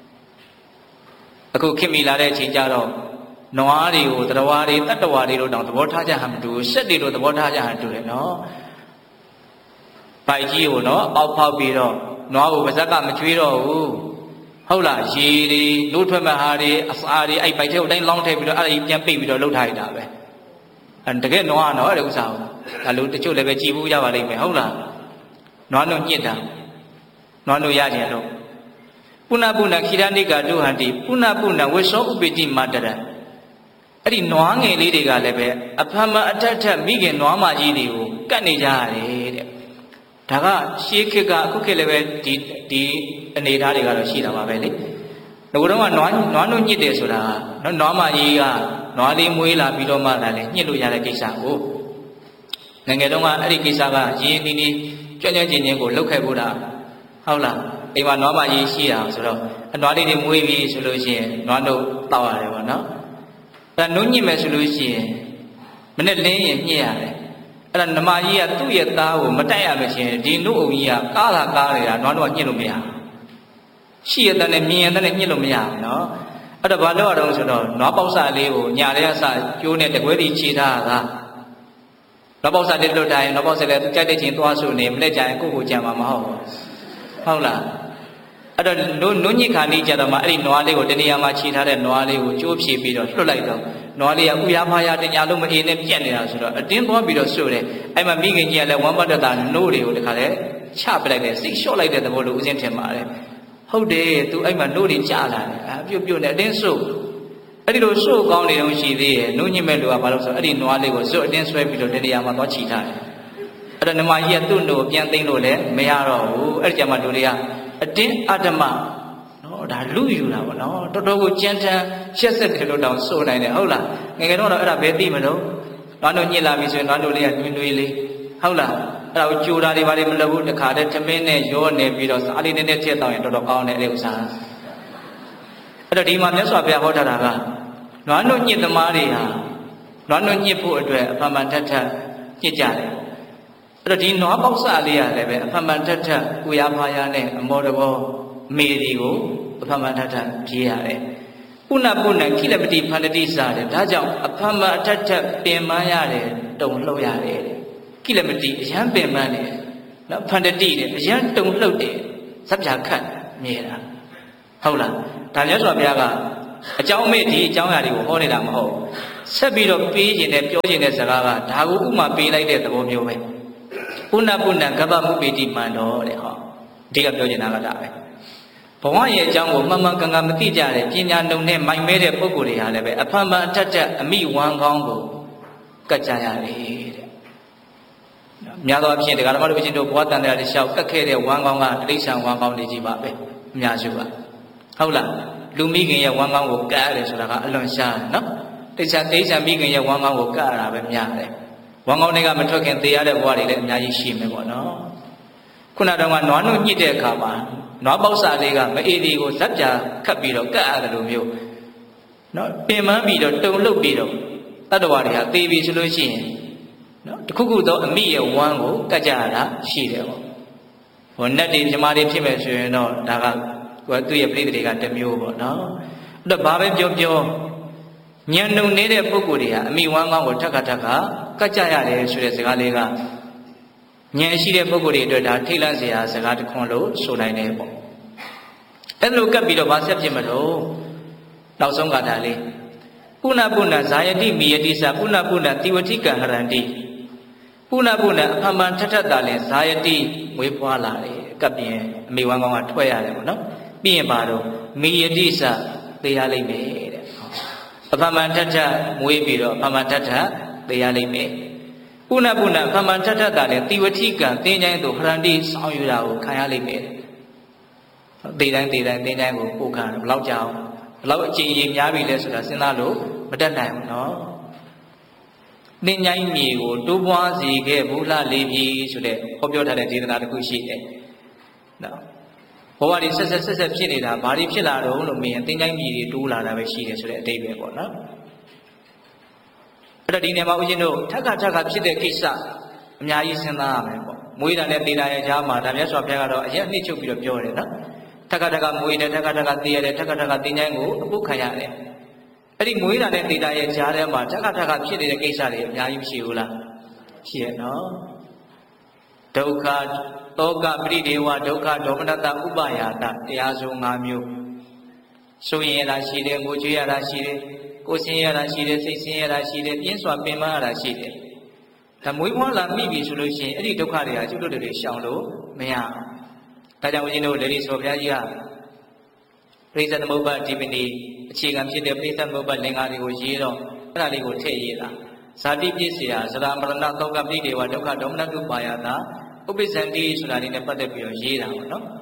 အခုခင်မီလာတဲ့အချိန်ကျတော့နွားတွေကိုတရဝါတွေတတ္တဝါတွေတို့တောင်သဘောထားကြဟမ်မတူစက်တွေတို့သဘောထားကြဟမ်တူတယ်နော်ပိုက်ကြီးကိုနော်အောက်ဖောက်ပြီးတော့နွားကိုပါဇက်ကမကျွေးတော့ဘူးဟုတ်လားရေတွေလို့ထွက်မဲ့ဟာတွေအစာတွေအဲ့ပိုက်ထဲကိုတိုင်းလောင်းထည့်ပြီးတော့အဲ့ဒါကြီးပြန်ပိတ်ပြီးတော့လှုပ်ထားရတာပဲတကယ်နွားနော်အဲ့ဒါဥစ္စာကိုဒါလို့တချို့လည်းပဲကြည်ဘူးရပါလိမ့်မယ်ဟုတ်လားနွားတို့ညစ်တာနွားတို့ရကြတော့ပုဏ္ဏပုဏ္ဏခိရဏိကာဒုဟန္တိပုဏ္ဏပုဏ္ဏဝေသောဥပိတိမာတရအဲ့ဒီနွားငယ်လေးတွေကလည်းပဲအဖမအထက်မိခင်နွားမကြီးတွေကိုကတ်နေကြရတယ်တဲ့ဒါကရှေးခေတ်ကအခုခေတ်လည်းပဲဒီအနေထားတွေကတော့ရှိတာပါပဲလေငိုတော့ကနွားတို့ညစ်တယ်ဆိုတာနော်နွားမကြီးကနွားလေးမွေးလာပြီးတော့မှလည်းညှစ်လို့ရတဲ့ကိစ္စကိုငယ်ငယ်တုန်းကအဲ့ဒီကိစ္စကရင်းနှီးကြွကြွချင်းချင်းကိုလှုပ်ခဲ့ဖို့တာဟုတ်လားအိမ်မှာနွားမကြီးရှိတာဆိုတော့အနွားလေးတွေမွေးပြီးဆိုလို့ရှိရင်နွားတို့တောက်ရတယ်ပေါ့နော်ဒါနုညစ်မယ်ဆိုလို့ရှိရင်မနဲ့လင်းရင်ညှစ်ရတယ်အဲ့ဒါနမကြီးကသူ့ရဲ့သားကိုမတိုက်ရမချင်းဒီနုအုံကြီးကကားနေတာနွားတို့ကညှစ်လို့မရရှိရတဲ့နဲ့မြင်ရတဲ့နဲ့ညှစ်လို့မရဘူးနော်အဲ့တော့ဘာလို့ရတော့ဆိုတော့နွားပေါက်စလေးကိုညာလေးအစကျိုးနဲ့တကွဲတီခြေထားတာနွားပေါက်စလေးလွတ်တိုင်းနွားပေါက်စလေးကြိုက်တဲ့ချင်းသွားဆိုနေမနဲ့ကြရင်ကိုကြံမှာမဟုတ်ဘူးဟုတ်လားအဲ့တော့နုညစ်ခါနေကြတော့မှအဲ့ဒီနွားလေးကိုတနေရာမှာခြေထားတဲ့နွားလေးကိုကျိုးဖြေပြီးတော့လွတ်လိုက်တော့နွားလေးကဥရဖာရတညာလုံးမအေးနဲ့ပြက်နေတာဆိုတော့အတင်းသွားပြီးတော့စွတ်တယ်အဲ့မှာမိခင်ကြီးကလည်းဝမ်းပတ်တတာနိုးတွေကိုတခါလဲချပလိုက်တယ်စိတ်လျှော့လိုက်တဲ့သဘောလို့ဦးစင်းထင်ပါတယ်ဟုတ်တယ်သူအဲ့မှာနိုးတွေကြာလာတယ်ပြုတ်နဲ့အတင်းစွတ်အဲ့ဒီလိုစွတ်ကောင်းနေတော့ရှိသေးရဲ့နုညစ်မဲ့လူကဘာလို့ဆိုအဲ့ဒီနွားလေးကိုစွတ်အတင်းဆွဲပြီးတော့တနေရာမှာသွားခြိထားတယ်အဲ့တော့နမကြီးကသူ့နိုးပြန်သိမ့်လို့လည်းမရတော့ဘူးအဲ့ဒီကြမှာလူတွေကအတင်းအဓမ္မနော်ဒါလူယူတာပေါ့နော်တော်တော်ကိုကြမ်းတမ်းရှက်ဆက်တယ်လို့တောင်ဆိုနိုင်တယ်ဟုတ်လားငယ်ငယ်တော့အဲ့ဒါဘယ်သိမလို့နွားတို့ညစ်လာပြီဆိုရင်နွားတို့လေးကတွင်လေးဟုတ်လားအဲ့ဒါကိုကြိုတာတွေဘာတွေမလုပ်ဘူးတခါတည်းသမင်းနဲ့ရောနေပြီးတော့စားလေးနဲ့ထည့်တော့ရင်တော်တော်ကောင်းတယ်အဲ့ဒီဥစ္စာအဲ့တော့ဒီမှာမြတ်စွာဘုရားဟောထားတာကနွားတို့ညစ်သမားတွေဟာနွားတို့ညစ်ဖို့အတွက်အဖမှန်ထက်ညစ်ကြတယ်အဲ့တော့ဒီနွားပေါက်စလေးရလည်းပဲအဖမှန်ထက်ကိုရဖာရနဲ့အမောတဘောမေဒီကိုအဖမှန်ထက်ပြေးရတယ်ပုဏ္ဏပုဏ္ဏခိလပတိဖန္တတိစားတယ်ဒါကြောင့်အဖမှန်အထက်ပင်မရတယ်တုံလှုပ်ရတယ်ခိလပတိအရန်ပင်မတယ်နော်ဖန္တတိတယ်အရန်တုံလှုပ်တယ်ဇပ်ပြခတ်မြဲတာဟုတ်လားဒါမြတ်စွာဘုရားကအကြောင်းမဲ့ဒီအကြောင်းအရာတွေကိုဟောနေတာမဟုတ်ဆက်ပြီးတော့ပေးခြင်းနဲ့ပြောခြင်းတဲ့စကားကဒါကိုဥမာပေးလိုက်တဲ့သဘောမျိုးပဲပုဏ္ဏပုဏ္ဏကပ္ပမုပိတိမန္တောတဲ့ဟောအဓိကပြောချင်တာကဒါပဲဘဝရဲ့အကြောင်းကိုမှန်မှန်ကန်ကန်မသိကြတဲ့ပညာနှုံနဲ့မိုင်မဲတဲ့ပုဂ္ဂိုလ်တွေဟာလည်းပဲအဖန်ဖန်အထက်ထက်အမိဝမ်းကောင်းကိုကတ်ကြရတယ်တဲ့များသောအားဖြင့်ဒီကရမတို့ဘုရားတို့ဘဝတန်တရားတွေလျှောက်ကတ်ခဲ့တဲ့ဝမ်းကောင်းကတိဋ္ဌံဝမ်းကောင်းတွေကြီးပါပဲအများစုကဟုတ်လားလူမိခင်ရဲ့ဝမ်းကောင်းကိုကတ်ရတယ်ဆိုတာကအလွန်ရှားတယ်နော်တိဋ္ဌံမိခင်ရဲ့ဝမ်းကောင်းကိုကတ်ရတာပဲများတယ်ဝမ်းကောင်းတွေကမထွက်ခင်သေရတဲ့ဘဝတွေလည်းအများကြီးရှိမယ်ပေါ့နော်ခုနတော့ကနွားနှုတ်ညှစ်တဲ့အခါမှာနွားပေါက်စာလေးကမအေးဒီကိုဇက်ပြာခတ်ပြီးတော့ကတ်ရတယ်လို့မျိုးနော်ပင်ပန်းပြီးတော့တုံလုတ်ပြီးတော့တတ္တဝါတွေဟာသေပြီဆိုလို့ရှိရင်နော်တခုခုသောအမိရဲ့ဝမ်းကိုကတ်ကြရတာရှိတယ်ပေါ့ဟိုနတ်တွေမြမာတွေဖြစ်မယ်ဆိုရင်တော့ဒါကသူ့ရဲ့ပြိတ္တိတွေကတစ်မျိုးပေါ့နော်အဲ့တော့ဘာပဲပြောပြောဉာဏ်နှုံနေတဲ့ပုဂ္ဂိုလ်တွေဟာအမိဝမ်းကောင်းကိုထက်ကကတ်ကြရတယ်ဆိုတဲ့စကားလေးကဉာဏ်ရှိတဲ့ပုဂ္ဂိုလ်တွေအတွက်ဒါထိတ်လန့်စရာစကားတစ်ခွန်းလို့ဆိုနိုင်တယ်ပေါ့အဲ့လိုကပ်ပြီးတော့ဗာဆက်ဖြစ်မလို့နောက်ဆုံးကဒါလေးပုဏ္ဏပုဏ္ဏဇာယတိမိယတိသပုဏ္ဏပုဏ္ဏတိဝတိကံဟရန္တိပုဏ္ဏပုဏ္ဏအမှန်ထထတာလဲဇာယတိမွေးဖွားလာတယ်ကပ်ပြင်အမိဝမ်းကောင်းကထွက်ရတယ်ပေါ့နော်ပြီးရင်ပါတော့မိယတိသသေရလိမ့်မယ်တဲ့အမှန်ထထမွေးပြီးတော့အမှန်ထထသေရလိမ့်မယ်ပုဏ္ဏပုဏ္ဏအမှန်ထထတာလဲတိဝတိကံသင်္ချိုင်းတို့ဟရန္တိဆောင်ယူတာကိုခံရလိမ့်မယ်သေတိုင်းသင်္ချိုင်းကိုပို့ခံဘယ်လောက်ကြောင်ဘယ်လောက်အချိန်ကြီးများပြီလဲဆိုတာစဉ်းစားလို့မတတ်နိုင်ဘူးနော်သင်္ချိုင်းမြေကိုတိုးပွားစေခဲ့ဘူးလားလေပြီဆိုတဲ့ဟောပြောထားတဲ့ဒေသနာတစ်ခုရှိတယ်နော်ဘဝတွေဆက်ဖြစ်နေတာဘာတွေဖြစ်လာတော့လို့မင်းသင်္ချိုင်းမြေတွေတိုးလာတာပဲရှိတယ်ဆိုတဲ့အတိတ်ပဲပေါ့နော်အဲ့တော့ဒီနေရာမှာဦးဇင်းတို့ထက်ကဖြစ်တဲ့ကိစ္စအများကြီးစဉ်းစားရမယ်ပေါ့မွေးတာနဲ့သေတာရဲ့ကြားမှာဒါမြတ်စွာဘုရားကတော့အရင်နှိမ့်ချုပ်ပြီးတော့ပြောတယ်နော်ထက်ကမွေးတယ်ထက်ကသေရတယ်ထက်ကသင်္ချိုင်းကိုအပုတ်ခံရတယ်အဲ့ဒီမွေးတာနဲ့သေတာရဲ့ကြားထဲမှာထက်ကဖြစ်နေတဲ့ကိစ္စတွေအများကြီးမရှိဘူးလားရှိရနော်ဒုက္ခတောကပရိဒေဝဒုက္ခဒေါမနတဥပယာတတရားစုံ၅မျိုးဆိုရင်ရတာရှိတယ်ငိုကြွေးရတာရှိတယ်ကိုယ်ဆင်းရတာရှိတယ်စိတ်ဆင်းရတာရှိတယ်ပြင်းစွာပင်ပန်းရတာရှိတယ်ဒါမွေးဖွားလာမိပြီဆိုလို့ရှိရင်အဲ့ဒီဒုက္ခတွေဟာကျွတ်တွေရှောင်လို့မရဘူးဒါကြောင့်ဦးဇင်းတို့လေဒီဆိုဘုရားကြီးကပရိစ္ဆေသမုပ္ပါဒီပနိအခြေခံဖြစ်တဲ့ပရိစ္ဆေသမုပ္ပါလင်္ကာတွေကိုရေးတော့အဲ့ဒါလေးကိုထည့်ရေးတာဇာတိပြည့်စရာသရမရဏသောကပိဒေဝဒုက္ခဒေါမနတုပါယတာဥပိ္ပဇန္တိဆိုတာလေးနဲ့ပတ်သက်ပြီးတော့ရေးတာပေါ့နော်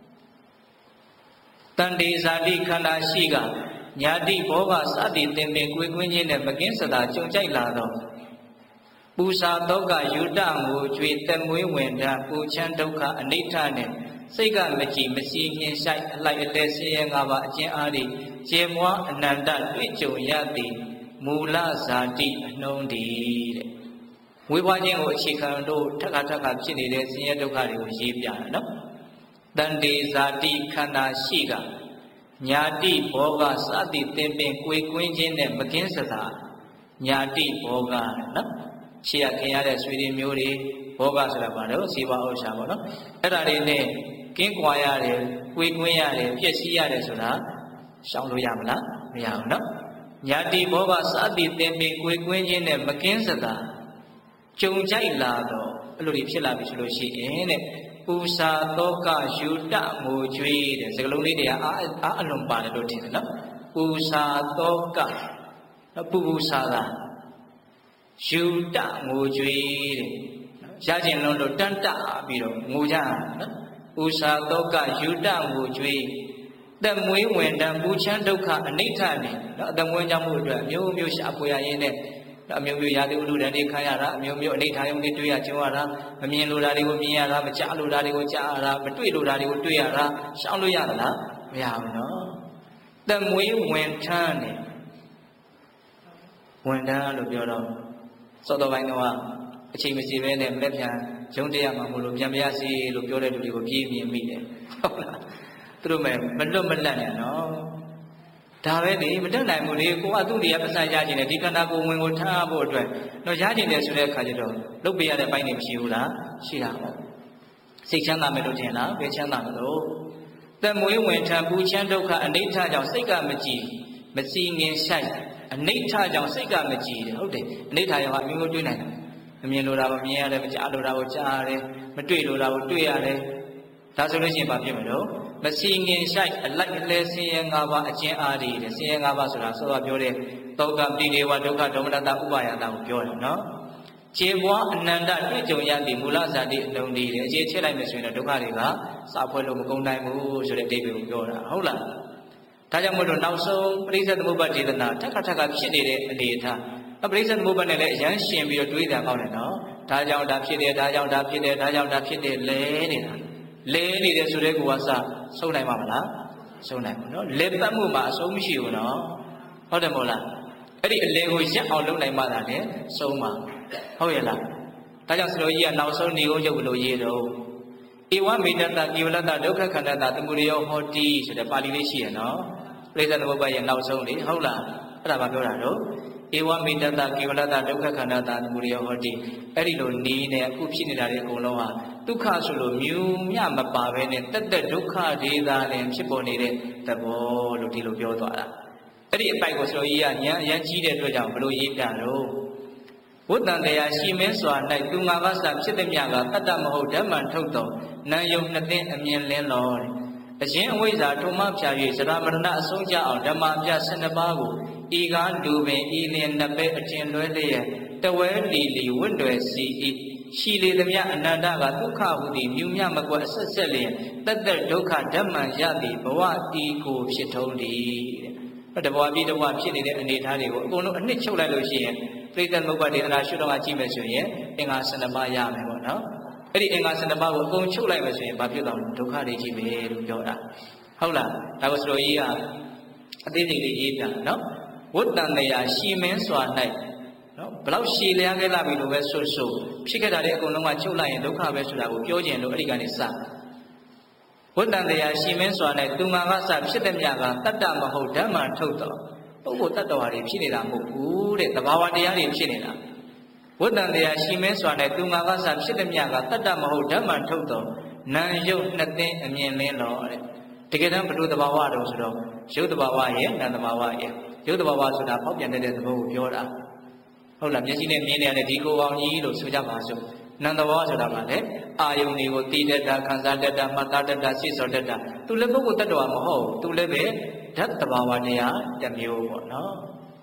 တန်တေဇာတိခန္ဓာရှိကညာတိဘောဂစသည်သင်ပင်ကိုယ်ကွင်းချင်းနဲ့မကင်းစတာကြုံကြိုက်လာတော့ပူစာသောကယူတငိုကြွေတက်မွေးဝင်တာပူချမ်းဒုက္ခအနိဋ္ဌနဲ့စိတ်ကမကြည်မစီမြင်ဆိုင်အလိုက်အတဲဆင်းရဲ၅ပါးအကျဉ်းအားဖြင့်ကျေမွားအနန္တတွေ့ကြုံရသည်မူလဇာတိအနှုံးတည်းတဲ့ဝေဖွားခြင်းကိုအခြေခံလို့ထက်ကဖြစ်နေတဲ့ဆင်းရဲဒုက္ခတွေကိုရေးပြတာနော်တန်တေဇာတိခန္ဓာရှိကညာတိဘောဂစသည်သင်ပင်ကိုယ်ကွင်းချင်းနဲ့မကင်းစတာညာတိဘောဂနော်ရှေ့ရခင်ရတဲ့ဆွေတွေမျိုးတွေဘောဂဆိုတာဘာလို့စီးပွားဥစ္စာပေါ့နော်အဲ့ဒါတွေနဲ့ကင်းကွာရတယ်ကိုယ်ကွင်းရတယ်ပြည့်စည်ရတယ်ဆိုတာရှောင်လို့ရမလားမရဘူးနော်ညာတိဘောဂစသည်သင်ပင်ကိုယ်ကွင်းချင်းနဲ့မကင်းစတာကြုံကြိုက်လာတော့အဲ့လိုတွေဖြစ်လာပြီဆိုလို့ရှိရင်တဲ့ပူစာသောကယူတငိုကြွေးတဲ့စကလုံးလေးတွေကအာအလွန်ပါတယ်လို့ထင်တယ်နော်ပူစာသောကပူစာတာယူတငိုကြွေးတဲ့ရကျင်လုံးလို့တန်းတပြီးတော့ငိုကြနော်ပူစာသောကယူတငိုကြွေးသက်မွေးဝင်တံပူချမ်းဒုက္ခအနိဋ္ဌနဲ့နော်အသက်မွေးကြောင့်မှုအတွက်မျိုးမျိုးရှာဖွေရရင်းနဲ့အမျိုးမျိုးရာသီဥတုတန်တွေခံရတာအမျိုးမျိုးအနိဋ္ဌာယုံတွေတွေ့ရကြုံရတာမမြင်လိုတာတွေကိုမြင်ရတာမကြားလိုတာတွေကိုကြားရတာမတွေ့လိုတာတွေကိုတွေ့ရတာရှောင်လို့ရသလားမရဘူးနော်သက်မွေးဝင်ထမ်းနဲ့ဝင်ထမ်းလို့ပြောတော့စောတော်ပိုင်းကအချိန်မရှိဘဲနဲ့မလက်ပြန်ရုံးတရားမှမလို့ပြန်ပြရစီလို့ပြောတဲ့လူတွေကိုပြေးမြင်မိတယ်ဟုတ်လားသူတို့မဲ့မလွတ်မလပ်နဲ့နော်ဒါပဲလေမတက်နိုင်ဘူးလေကိုကသူ့တရားပတ်စံရခြင်းနဲ့ဒီခန္ဓာကိုယ်ဝင်ကိုထားဖို့အတွက်တော့ရခြင်းတယ်ဆိုတဲ့အခါကျတော့လုပ်ပေးရတဲ့ပိုင်းတွေမရှိဘူးလားရှိတာပေါ့စိတ်ချမ်းသာမယ်လို့ထင်လားဘယ်ချမ်းသာမလို့သက်မွေးဝင်ထံပူချမ်းဒုက္ခအနိဋ္ဌကြောင့်စိတ်ကမကြည်မစီငင်ဆိုင်အနိဋ္ဌကြောင့်စိတ်ကမကြည်တယ်ဟုတ်တယ်အနိဋ္ဌရောအမျိုးမျိုးတွေးနိုင်တယ်မမြင်လို့တာမမြင်ရတယ်မကြားလို့တာကိုကြားရတယ်မတွေ့လို့တာကိုတွေ့ရတယ်ဒါဆိုလို့ရှိရင်ဘာဖြစ်မလို့မစီငင်ဆိုင်အလိုက်အလဲဆင်းရဲ၅ပါးအကျဉ်းအားတွေဆင်းရဲ၅ပါးဆိုတာစောစောပြောတဲ့သောကပိဒေဝဒုက္ခဒေါမနတဥပါယတာကိုပြောတယ်နော်ခြေပွားအနန္တတွေ့ကြုံရသည့်မူလဇာတိအလုံးလေးအခြေချက်လိုက်မယ်ဆိုရင်တော့ဒုက္ခတွေကစာဖွဲ့လို့မကုန်နိုင်ဘူးဆိုတဲ့အဓိပ္ပာယ်ကိုပြောတာဟုတ်လားဒါကြောင့်မို့လို့နောက်ဆုံးပရိစ္ဆေသမုပ္ပါဒေသနာထက်ခါဖြစ်နေတဲ့အနေအထားပရိစ္ဆေသမုပ္ပါနဲ့လည်းအရန်ရှင်ပြီးတော့တွေးတာကောင်းတယ်နော်ဒါကြောင့်ဒါဖြစ်တယ်ဒါကြောင့်ဒါဖြစ်တယ်ဒါကြောင့်ဒါဖြစ်တယ်လဲနေတာလဲနေတယ်ဆိုတဲ့ကူကစဆုံးနိုင်မှာမလားဆုံးနိုင်ဘူးနော်လဲပတ်မှုမှာအဆုံးမရှိဘူးနော်ဟုတ်တယ်မို့လားအဲ့ဒီအလဲကိုရက်အောင်လုပ်နိုင်မှသာလေဆုံးမှာဟုတ်ရဲ့လားဒါကြောင့်စလိုကြီးကနောက်ဆုံးနေကိုရုပ်ဘလို့ရေးတော့ဧဝမေတ္တကိဝလတ္တဒုက္ခခန္ဓာသမုဒယောဟောတိဆိုတဲ့ပါဠိလေးရှိရနော်ပရိစ္ဆေသမုပ္ပါရဲ့နောက်ဆုံးလေဟုတ်လားအဲ့ဒါဘာပြောတာတော့ဧဝမေတ္တကိဝလတ္တဒုက္ခခန္ဓာသမုဒယောဟောတိအဲ့ဒီလိုနေနဲ့အခုဖြစ်နေတာတွေအကုန်လုံးဟာဒုက္ခဆိုလို့မြူမြမပါပဲနဲ့တက်ဒုက္ခဒေသာလည်းဖြစ်ပေါ်နေတဲ့သဘောလို့ဒီလိုပြောသွားတာအဲ့ဒီအပိုက်ကိုစလိုကြီးကညာအရန်ကြီးတဲ့အတွက်ကြောင့်ဘလို့ရေးပြတော့ဝတ္တန်တရားရှိမင်းစွာ၌သူငါကစဖြစ်သည်မြကတတ္တမဟုတ်ဓမ္မထုတ်တော်နံယုံနှစ်သိန်းအမြင်လင်းတော်အရင်အဝိဇ္ဇာထုံမဖြာ၍ဇရာမရဏအဆုံးကြအောင်ဓမ္မအပြ12ပါးကိုဤကားလူပင်ဤလင်နှစ်ပဲအကျဉ်လွဲလျက်တဝဲလီလီဝတ်တွယ်စီဤရှိလေသည်မြအနန္တကဒုက္ခဟုသည်မြူမြမကွက်အဆက်ဆက်လျင်တသက်ဒုက္ခဓမ္မရသည်ဘဝတီကိုဖြစ်ထုံးသည်တဲ့တဘဝပြီးတဘဝဖြစ်နေတဲ့အနေအထားတွေကိုအကုန်လုံးအနှစ်ချုပ်လိုက်လို့ရှိရင်ပရိသတ်မုပ္ပါဒေသနာရှုတော်ကကြည့်မယ်ဆိုရင်အင်္ဂါ12ပါးရမယ်ပေါ့နော်အဲ့ဒီအင်္ဂါ12ပါးကိုအကုန်ချုပ်လိုက်မယ်ဆိုရင်ဘာဖြစ်တော့ဒုက္ခတွေကြီးပဲလို့ပြောတာဟုတ်လားဒါကိုစလိုကြီးကအသေးသေးလေးရေးပြနော်ဝတ္တန်တရားရှိမင်းစွာ၌နော်ဘလောက်ရှည်လျားခဲ့လာပြီလို့ပဲဆိုဖြစ်ခဲ့တာတွေအကုန်လုံးကချုပ်လိုက်ရင်ဒုက္ခပဲဆိုတာကိုပြောခြင်းလို့အဲ့ဒီကနေစဝတ္တန်တရားရှိမင်းစွာ၌သူငါကစဖြစ်တဲ့မြကတတ္တမဟုတ်ဓမ္မထုတ်တော်ပုဂ္ဂိုလ်တ attva တွေဖြစ်နေတာမဟုတ်ဘူးတဲ့သဘာဝတရားတွေဖြစ်နေတာဝတ္တန်တရားရှိမင်းစွာနဲ့သူငါကစဖြစ်တဲ့မြကတတ္တမဟုတ်ဓမ္မထုတ်တော်နံယုတ်နှစ်သိန်းအမြင်လင်းတော်တဲ့တကယ်တမ်းဘုဒ္ဓသဘာဝတော်ဆိုတော့ရုပ်သဘာဝရဲ့နံသဘာဝရဲ့ရုပ်သဘာဝဆိုတာပေါက်ပြန်တဲ့သဘောကိုပြောတာဟုတ်လားမျက်စိနဲ့မြင်နေရတဲ့ဒီကိုယ်ပေါင်းကြီးလို့ဆိုကြပါစို့နံသဘာဝဆိုတာကလည်းအာယုန်တွေကိုသိတတ်တာခံစားတတ်တာမှတ်သားတတ်တာစိတ်ဆော်တတ်တာသူလည်းပုဂ္ဂိုလ်တ attva မဟုတ်သူလည်းပဲဓာတ်သဘာဝတရားတစ်မျိုးပေါ့နော်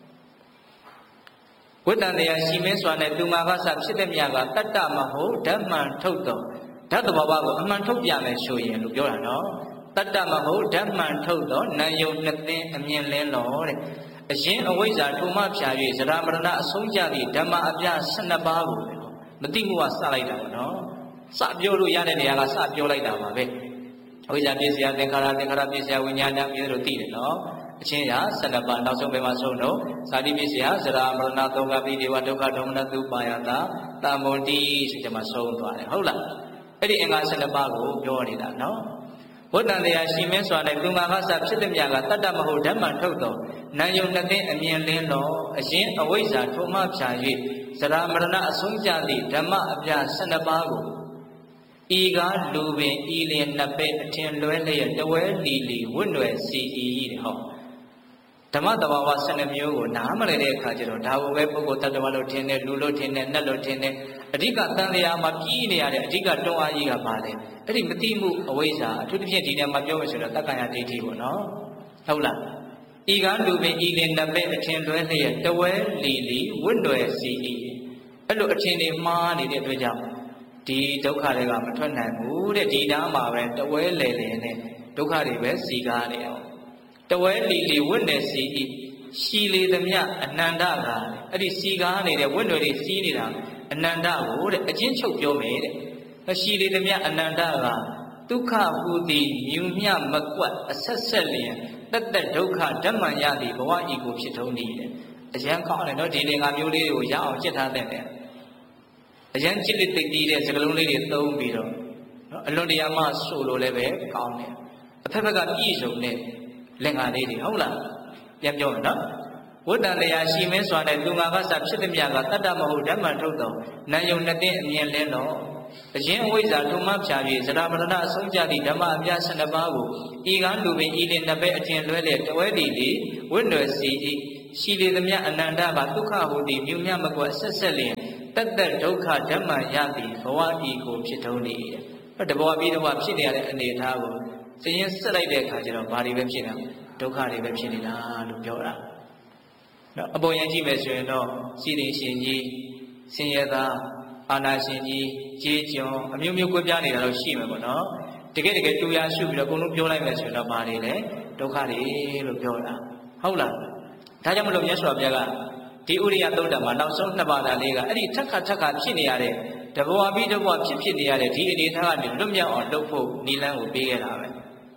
ဝတ္တန်တရားရှိမင်းစွာနဲ့သူငါကစဖြစ်တဲ့မြကတတ္တမဟုတ်ဓမ္မထုတ်တော်ဓာတ်သဘာဝကိုအမှန်ထုတ်ပြမယ်ဆိုရင်လို့ပြောတာနော်တတ္တမဟုတ်ဓမ္မထုတ်တော်နံယုံနှစ်သိန်းအမြင်လင်းတော်တဲ့အရင်အဝိဇ္ဇာထုံမဖြာ၍ဇရာမရဏအဆုံးကြသည့်ဓမ္မအပြ12ပါးကိုမတိမှုကစလိုက်တာပေါ့နော်စပြောလို့ရတဲ့နေရာကစပြောလိုက်တာပါပဲအဝိဇ္ဇာပြည့်စရာသင်္ခါရပြည့်စရာဝိညာဏပြည့်လို့သိတယ်နော်အချင်းရာ12ပါးနောက်ဆုံးပဲမှာဆုံးတော့ဇာတိပြည့်စရာဇရာမရဏသောကပိဒေဝဒုက္ခဒေါမနတုပါယတာတမ္မွန်တိဆိုကြမှာဆုံးသွားတယ်ဟုတ်လားအဲ့ဒီအင်္ဂါ12ပါးကိုပြောနေတာနော်ဝတ္တန်တရားရှိမင်းစွာနဲ့သူငါကစဖြစ်တဲ့မြကတတ္တမဟုတ်ဓမ္မထုတ်တော်နံယုံနှစ်သိန်းအမြင်လင်းတော်အရင်အဝိဇ္ဇာထုံမဖြာ၍ဇရာမရဏအဆုံးကြသည့်ဓမ္မအပြ12ပါးကိုဤကားလူပင်ဤလင်နှစ်ပဲအထင်လွဲလျက်တဝဲလီလီဝွတ်ွယ်စီဤတဲ့ဟောဓမ္မတဘာဝ12မျိုးကိုနားမလည်တဲ့အခါကျတော့ဒါကိုပဲပုဂ္ဂိုလ်တ attva လို့ထင်တယ်လူလို့ထင်တယ်နတ်လို့ထင်တယ်အဓိကတန်တရားမှာပြီးနေရတဲ့အဓိကတွန်းအားကြီးကပါလေအဲ့ဒီမတိမှုအဝိဇ္ဇာအထူးသဖြင့်ဒီနေ့မှာပြောမယ်ဆိုတော့တက္ကရာဒိဋ္ဌိပေါ့နော်ဟုတ်လားဤကားလူပင်ဤလင်နှစ်ပဲအထင်လွဲလျက်တဝဲလီလီဝွတ်ွယ်စီဤအဲ့လိုအထင်တွေမှားနေတဲ့အတွက်ကြောင့်ဒီဒုက္ခတွေကမထွက်နိုင်ဘူးတဲ့ဒီနားမှာပဲတဝဲလေလေနဲ့ဒုက္ခတွေပဲစီကားနေအောင်တဝဲလီလီဝတ်နေစီဤရှိလေသမျှအနန္တကအဲ့ဒီစီကားနေတဲ့ဝတ်တွေစီးနေတာအနန္တကိုတဲ့အချင်းချုပ်ပြောမယ်တဲ့မရှိလေသမျှအနန္တကဒုက္ခဟူသည်မြူမြမကွက်အဆက်ဆက်လျင်တသက်ဒုက္ခဓမ္မရသည်ဘဝဤကိုဖြစ်ထုံးနေတဲ့အရန်ကောင်းတယ်နော်ဒီလင်္ကာမျိုးလေးတွေကိုရအောင်จิตထားတဲ့အရန်จิตတိတ်တီးတဲ့စကလုံးလေးတွေသုံးပြီးတော့နော်အလွန်တရာမှဆိုလို့လည်းပဲကောင်းတယ်အဖက်ဖက်ကပြည့်စုံတဲ့လင်္ကာလေးတွေဟုတ်လားပြန်ပြောမယ်နော်ဝတ္တန်တရားရှိမင်းစွာနဲ့သူငါကစဖြစ်သည်မြကတတ္တမဟုတ်ဓမ္မထုတ်တော်နံယုံနှစ်သိန်းအမြင်လင်းတော်အရင်အဝိဇ္ဇာထုံမှဖြာ၍သရပရဏအဆုံးကြသည့်ဓမ္မအပြ12ပါးကိုဤကလူပင်ဤလင်နှစ်ဘက်အထင်လွဲလျက်တဝဲတည်လေဝိနွယ်စီ၏ရှိလေသမျှအနန္တကဒုက္ခဟုသည်မြူမြမကွက်ဆက်ဆက်လျင်တသက်ဒုက္ခဓမ္မရသည်ဘဝဤကိုဖြစ်ထုံးနေတဘဝပြီးတော့ဖြစ်နေရတဲ့အနေအထားကိုသိရင်ဆက်လိုက်တဲ့အခါကျတော့ဘာတွေပဲဖြစ်နေတာဒုက္ခတွေပဲဖြစ်နေတာလို့ပြောတာနော်အပေါ်ယံကြည့်မယ်ဆိုရင်တော့စီရင်ရှင်ကြီးဆင်းရဲသားအာနာရှင်ကြီးကြေးကျွန်အမျိုးမျိုးကွဲပြားနေတာတော့ရှိမှာပေါ့နော်တကယ်တူရရှုပြီးတော့အကုန်လုံးပြောလိုက်မယ်ဆိုရင်တော့ဘာတွေလဲဒုက္ခတွေလို့ပြောတာဟုတ်လားဒါကြောင့်မလို့မြတ်စွာဘုရားကဒီဥရိယသုတ်တံမှာနောက်ဆုံး2ပါးသာလေးကအဲ့ဒီထက်ခါဖြစ်နေရတဲ့တဘဝပြီးတဘဝဖြစ်နေရတဲ့ဒီအနေထားကနေလွတ်မြောက်အောင်လုပ်ဖို့နိလန်းကိုပေးခဲ့တာပဲ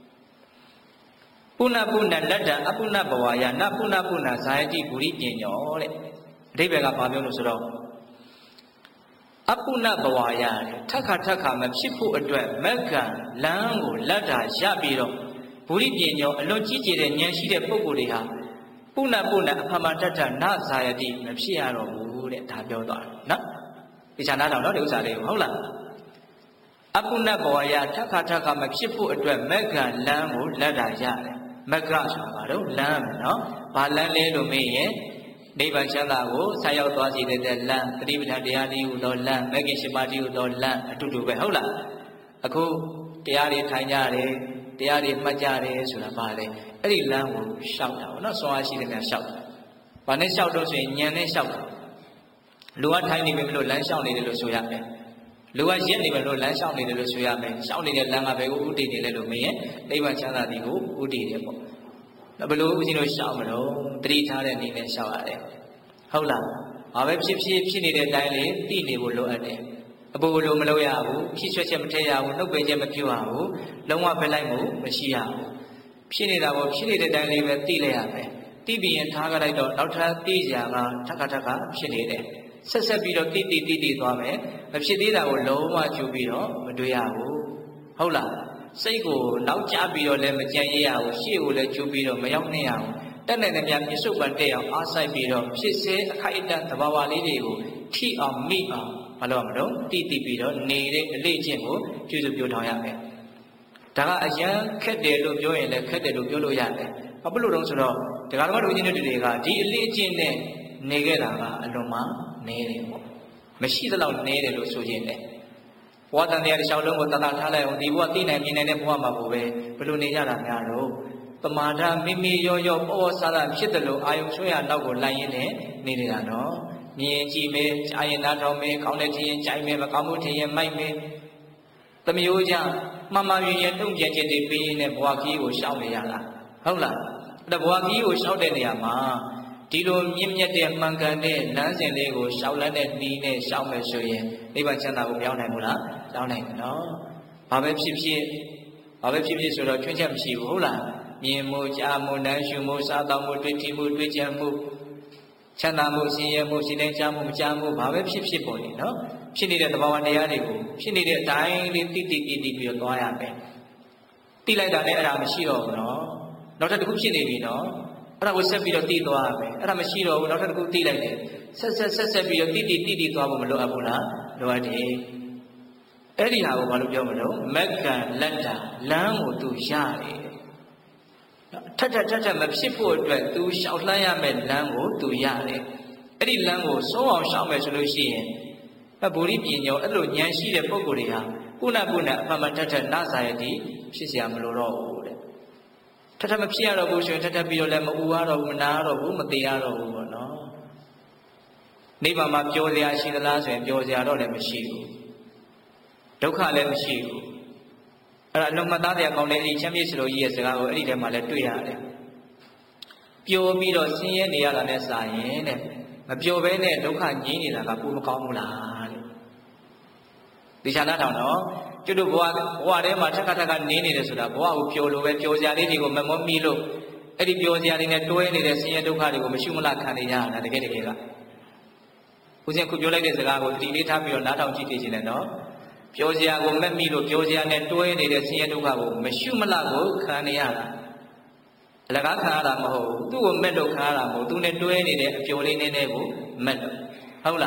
ပုဏ္ဏလတ္တအပုဏ္ဏဘဝယနပုဏ္ဏဇာယတိဂုရိပညောတဲ့အဓိပ္ပာယ်ကဘာပြောလို့ဆိုတော့အပုဏ္ဏဘဝယထက်ခါမဖြစ်ဖို့အတွက်မက္ကလမ်းကိုလက်တာရပြီးတော့ဂုရိပညောအလွန်ကြီးကျယ်တဲ့ဉာဏ်ရှိတဲ့ပုဂ္ဂိုလ်တွေဟာပုဏ္ဏအဖမတ္တနဇာယတိမဖြစ်ရတော့ဘူးတဲ့ဒါပြောသွားတယ်နော်ဒီခြားနားထောင်တော့ဒီဥစ္စာလေးကိုဟုတ်လားအပုဏ္ဏဘဝယထက်ခါမဖြစ်ဖို့အတွက်မက္ကလမ်းကိုလက်တာရတယ်မက္ကဆိုတာဘာလို့လမ်းနော်ဘာလမ်းလဲလို့မေးရင်နိဗ္ဗာန်ချမ်းသာကိုဆက်ရောက်သွားစေတဲ့လမ်းတတိပဌာန်တရားလေးဟူသောလမ်းမဂ္ဂင်၈ပါးတည်းဟူသောလမ်းအတူတူပဲဟုတ်လားအခုတရားတွေထိုင်ကြတယ်တရားတွေမှတ်ကြတယ်ဆိုတာဘာလဲအဲ့ဒီလမ်းကိုရှောက်တာပေါ့နော်ဆွမ်းအားရှိတဲ့များရှောက်တာဘာနဲ့ရှောက်တော့ဆိုရင်ဉာဏ်နဲ့ရှောက်တာလူကထိုင်နေပြီမလို့လမ်းရှောက်နေတယ်လို့ဆိုရမယ်လူကရက်နေပြီလို့လမ်းရှောက်နေတယ်လို့ဆိုရမယ်ရှောက်နေတဲ့လမ်းကဘယ်ကိုဥတည်နေလဲလို့မေးရင်နိဗ္ဗာန်ချမ်းသာသည်ကိုဥတည်တယ်ပေါ့ဘယ်လိုဦးဇင်းတို့ရှောက်မလို့တတိထားတဲ့အနေနဲ့ရှောက်ရတယ်ဟုတ်လားဘာပဲဖြစ်နေတဲ့အတိုင်းလေးသိနေဖို့လိုအပ်တယ်အပူလိုမလုပ်ရဘူးဖြစ်ဆွချက်မထည့်ရဘူးနှုတ်ပယ်ချက်မပြုရဘူးလုံးဝဖယ်လိုက်မှုမရှိရဘူးဖြစ်နေတာကိုဖြစ်နေတဲ့အတိုင်းလေးပဲသိလိုက်ရမယ်သိပြီးရင်ထားကြလိုက်တော့နောက်ထပ်သိကြမှာထပ်ဖြစ်နေတယ်ဆက်ပြီးတော့တိသွားမယ်မဖြစ်သေးတာကိုလုံးဝကျူပြီးတော့မတွေ့ရဘူးဟုတ်လားစိတ်ကိုနောက်ကျပြီးတော့လည်းမကြံရရဘူးရှေ့ကိုလည်းကျူပြီးတော့မရောက်နေရဘူးတက်နေတယ်များပြစ္ဆုတ်ပံတက်အောင်အားစိုက်ပြီးတော့ဖြစ်စေအခိုက်အတန့်သဘာဝလေးတွေကိုထိအောင်မိအောင်မလုပ်မလို့တိပြီးတော့နေတဲ့အလေးချင်းကိုပြုစုပြောထောင်ရမယ်ဒါကအရန်ခက်တယ်လို့ပြောရင်လည်းခက်တယ်လို့ပြောလို့ရတယ်ဘာဖြစ်လို့လဲဆိုတော့ဒကာဓမ္မတို့ချင်းတွေကဒီအလေးချင်းနဲ့နေခဲ့တာကအလွန်မှနေတယ်ပေါ့မရှိသလောက်နေတယ်လို့ဆိုခြင်းတယ်ဘဝတန်တရားတစ်လျှောက်လုံးကိုတတ်ထားလိုက်အောင်ဒီဘဝသိနိုင်မြင်နိုင်တဲ့ဘဝမှာကိုပဲဘယ်လိုနေကြတာများတော့ပမာဒမိရောပေါ်ဆာတာဖြစ်တယ်လို့အာယုံဆွဲရနောက်ကိုလိုက်ရင်းနဲ့နေနေတာနော်မြင်ကြည့်မယ်ကြားရင်နားထောင်မယ်ကောင်းတဲ့ထင်ရင်ကြိုက်မယ်မကောင်းမှုထင်ရင်မိုက်မယ်သမယိုးကြမှန်ရင်တုံ့ပြန်ခြင်းတွေပြီးရင်ဘဝကြီးကိုရှောက်နေရတာဟုတ်လားအဲ့ဒါဘဝကြီးကိုရှောက်တဲ့နေရာမှာဒီလိုမြင့်မြတ်တဲ့မှန်ကန်တဲ့လမ်းစဉ်လေးကိုရှောက်လန်းတဲ့နှီးနဲ့ရှောက်မယ်ဆိုရင်နိဗ္ဗာန်ချမ်းသာကိုပြောင်းနိုင်ဘူးလားပြောင်းနိုင်တယ်နော်ဘာပဲဖြစ်ဆိုတော့ချွင်းချက်မရှိဘူးဟုတ်လားမြင်မှုကြားမှုနားရှုမှုစားသောက်မှုတွေ့ထိမှုတွေ့ကြံမှုချမ်းသာမှုဆင်းရဲမှုစိတ်တိုင်းကြားမှုမကြားမှုဘာပဲဖြစ်ပေါ်နေနော်ဖြစ်နေတဲ့သဘာဝတရားတွေကိုဖြစ်နေတဲ့အတိုင်းလေးတိပြီးတော့သွားရမယ်တိလိုက်တာနဲ့အဲ့ဒါမရှိတော့ဘူးနော်နောက်တစ်ခုဖြစ်နေပြီနော်အဲ့ဒါကိုဆက်ပြီးတော့တိသွားရမယ်အဲ့ဒါမရှိတော့ဘူးနောက်တစ်ခုတိလိုက်တယ်ဆက်ပြီးတော့တိသွားဖို့မလိုအပ်ဘူးလားလိုအပ်တယ်အဲ့ဒီဟာကိုဘာလို့ပြောမလို့မက္ကလက်တာလမ်းကိုသူရတယ်ထက်မဖြစ်ဖို့အတွက်သူရှောက်လှမ်းရမယ့်လမ်းကိုသူရတယ်အဲ့ဒီလမ်းကိုစိုးအောင်ရှောက်မယ်ဆိုလို့ရှိရင်ဗုဒ္ဓပညာအဲ့လိုဉာဏ်ရှိတဲ့ပုဂ္ဂိုလ်တွေဟာကုဏအဖမထနဇာယတိဖြစ်เสียမလို့တော့ဘူးတဲ့ထမဖြစ်ရတော့ဘူးဆိုရင်ထပြီးတော့လည်းမအူရတော့ဘူးမနာရတော့ဘူးမသေးရတော့ဘူးပေါ့နော်နိဗ္ဗာန်မှာပျော်စရာရှိသလားဆိုရင်ပျော်စရာတော့လည်းမရှိဘူးဒုက္ခလည်းမရှိဘူးအဲ့ဒါအလုံးမသားတရားကောင်းတဲ့အဲ့ဒီချမ်းမြေ့စလို့ကြီးရဲ့စကားကိုအဲ့ဒီထဲမှာလည်းတွေ့ရတယ်ပျော်ပြီးတော့ဆင်းရဲနေရတာနဲ့စာရင်တဲ့မပျော်ဘဲနဲ့ဒုက္ခငြိမ်းနေတာကပိုမကောင်းဘူးလားတဲ့ဒီချာနာထောင်တော့ကျွတ်တို့ဘဝထဲမှာထက်နေနေတယ်ဆိုတာဘဝကိုပျော်လို့ပဲပျော်စရာလေးတွေကိုမမောမိလို့အဲ့ဒီပျော်စရာတွေနဲ့တွဲနေတဲ့ဆင်းရဲဒုက္ခတွေကိုမရှိမလားခံနေရတာတကယ်ကဦးဇင်းခုပြောလိုက်တဲ့စကားကိုတတိလေးထားပြီးတော့နားထောင်ကြည့်နေတယ်နော်ပျော်စရာကိုမက်မိလို့ပျော်စရာနဲ့တွဲနေတဲ့ဆင်းရဲဒုက္ခကိုမရှိမလားကိုခံနေရတာအလကားခံရတာမဟုတ်ဘူးသူ့ကိုမက်လို့ခံရတာမဟုတ်သူနဲ့တွဲနေတဲ့အပျော်လေးနည်းနည်းကိုမက်လို့ဟုတ်လား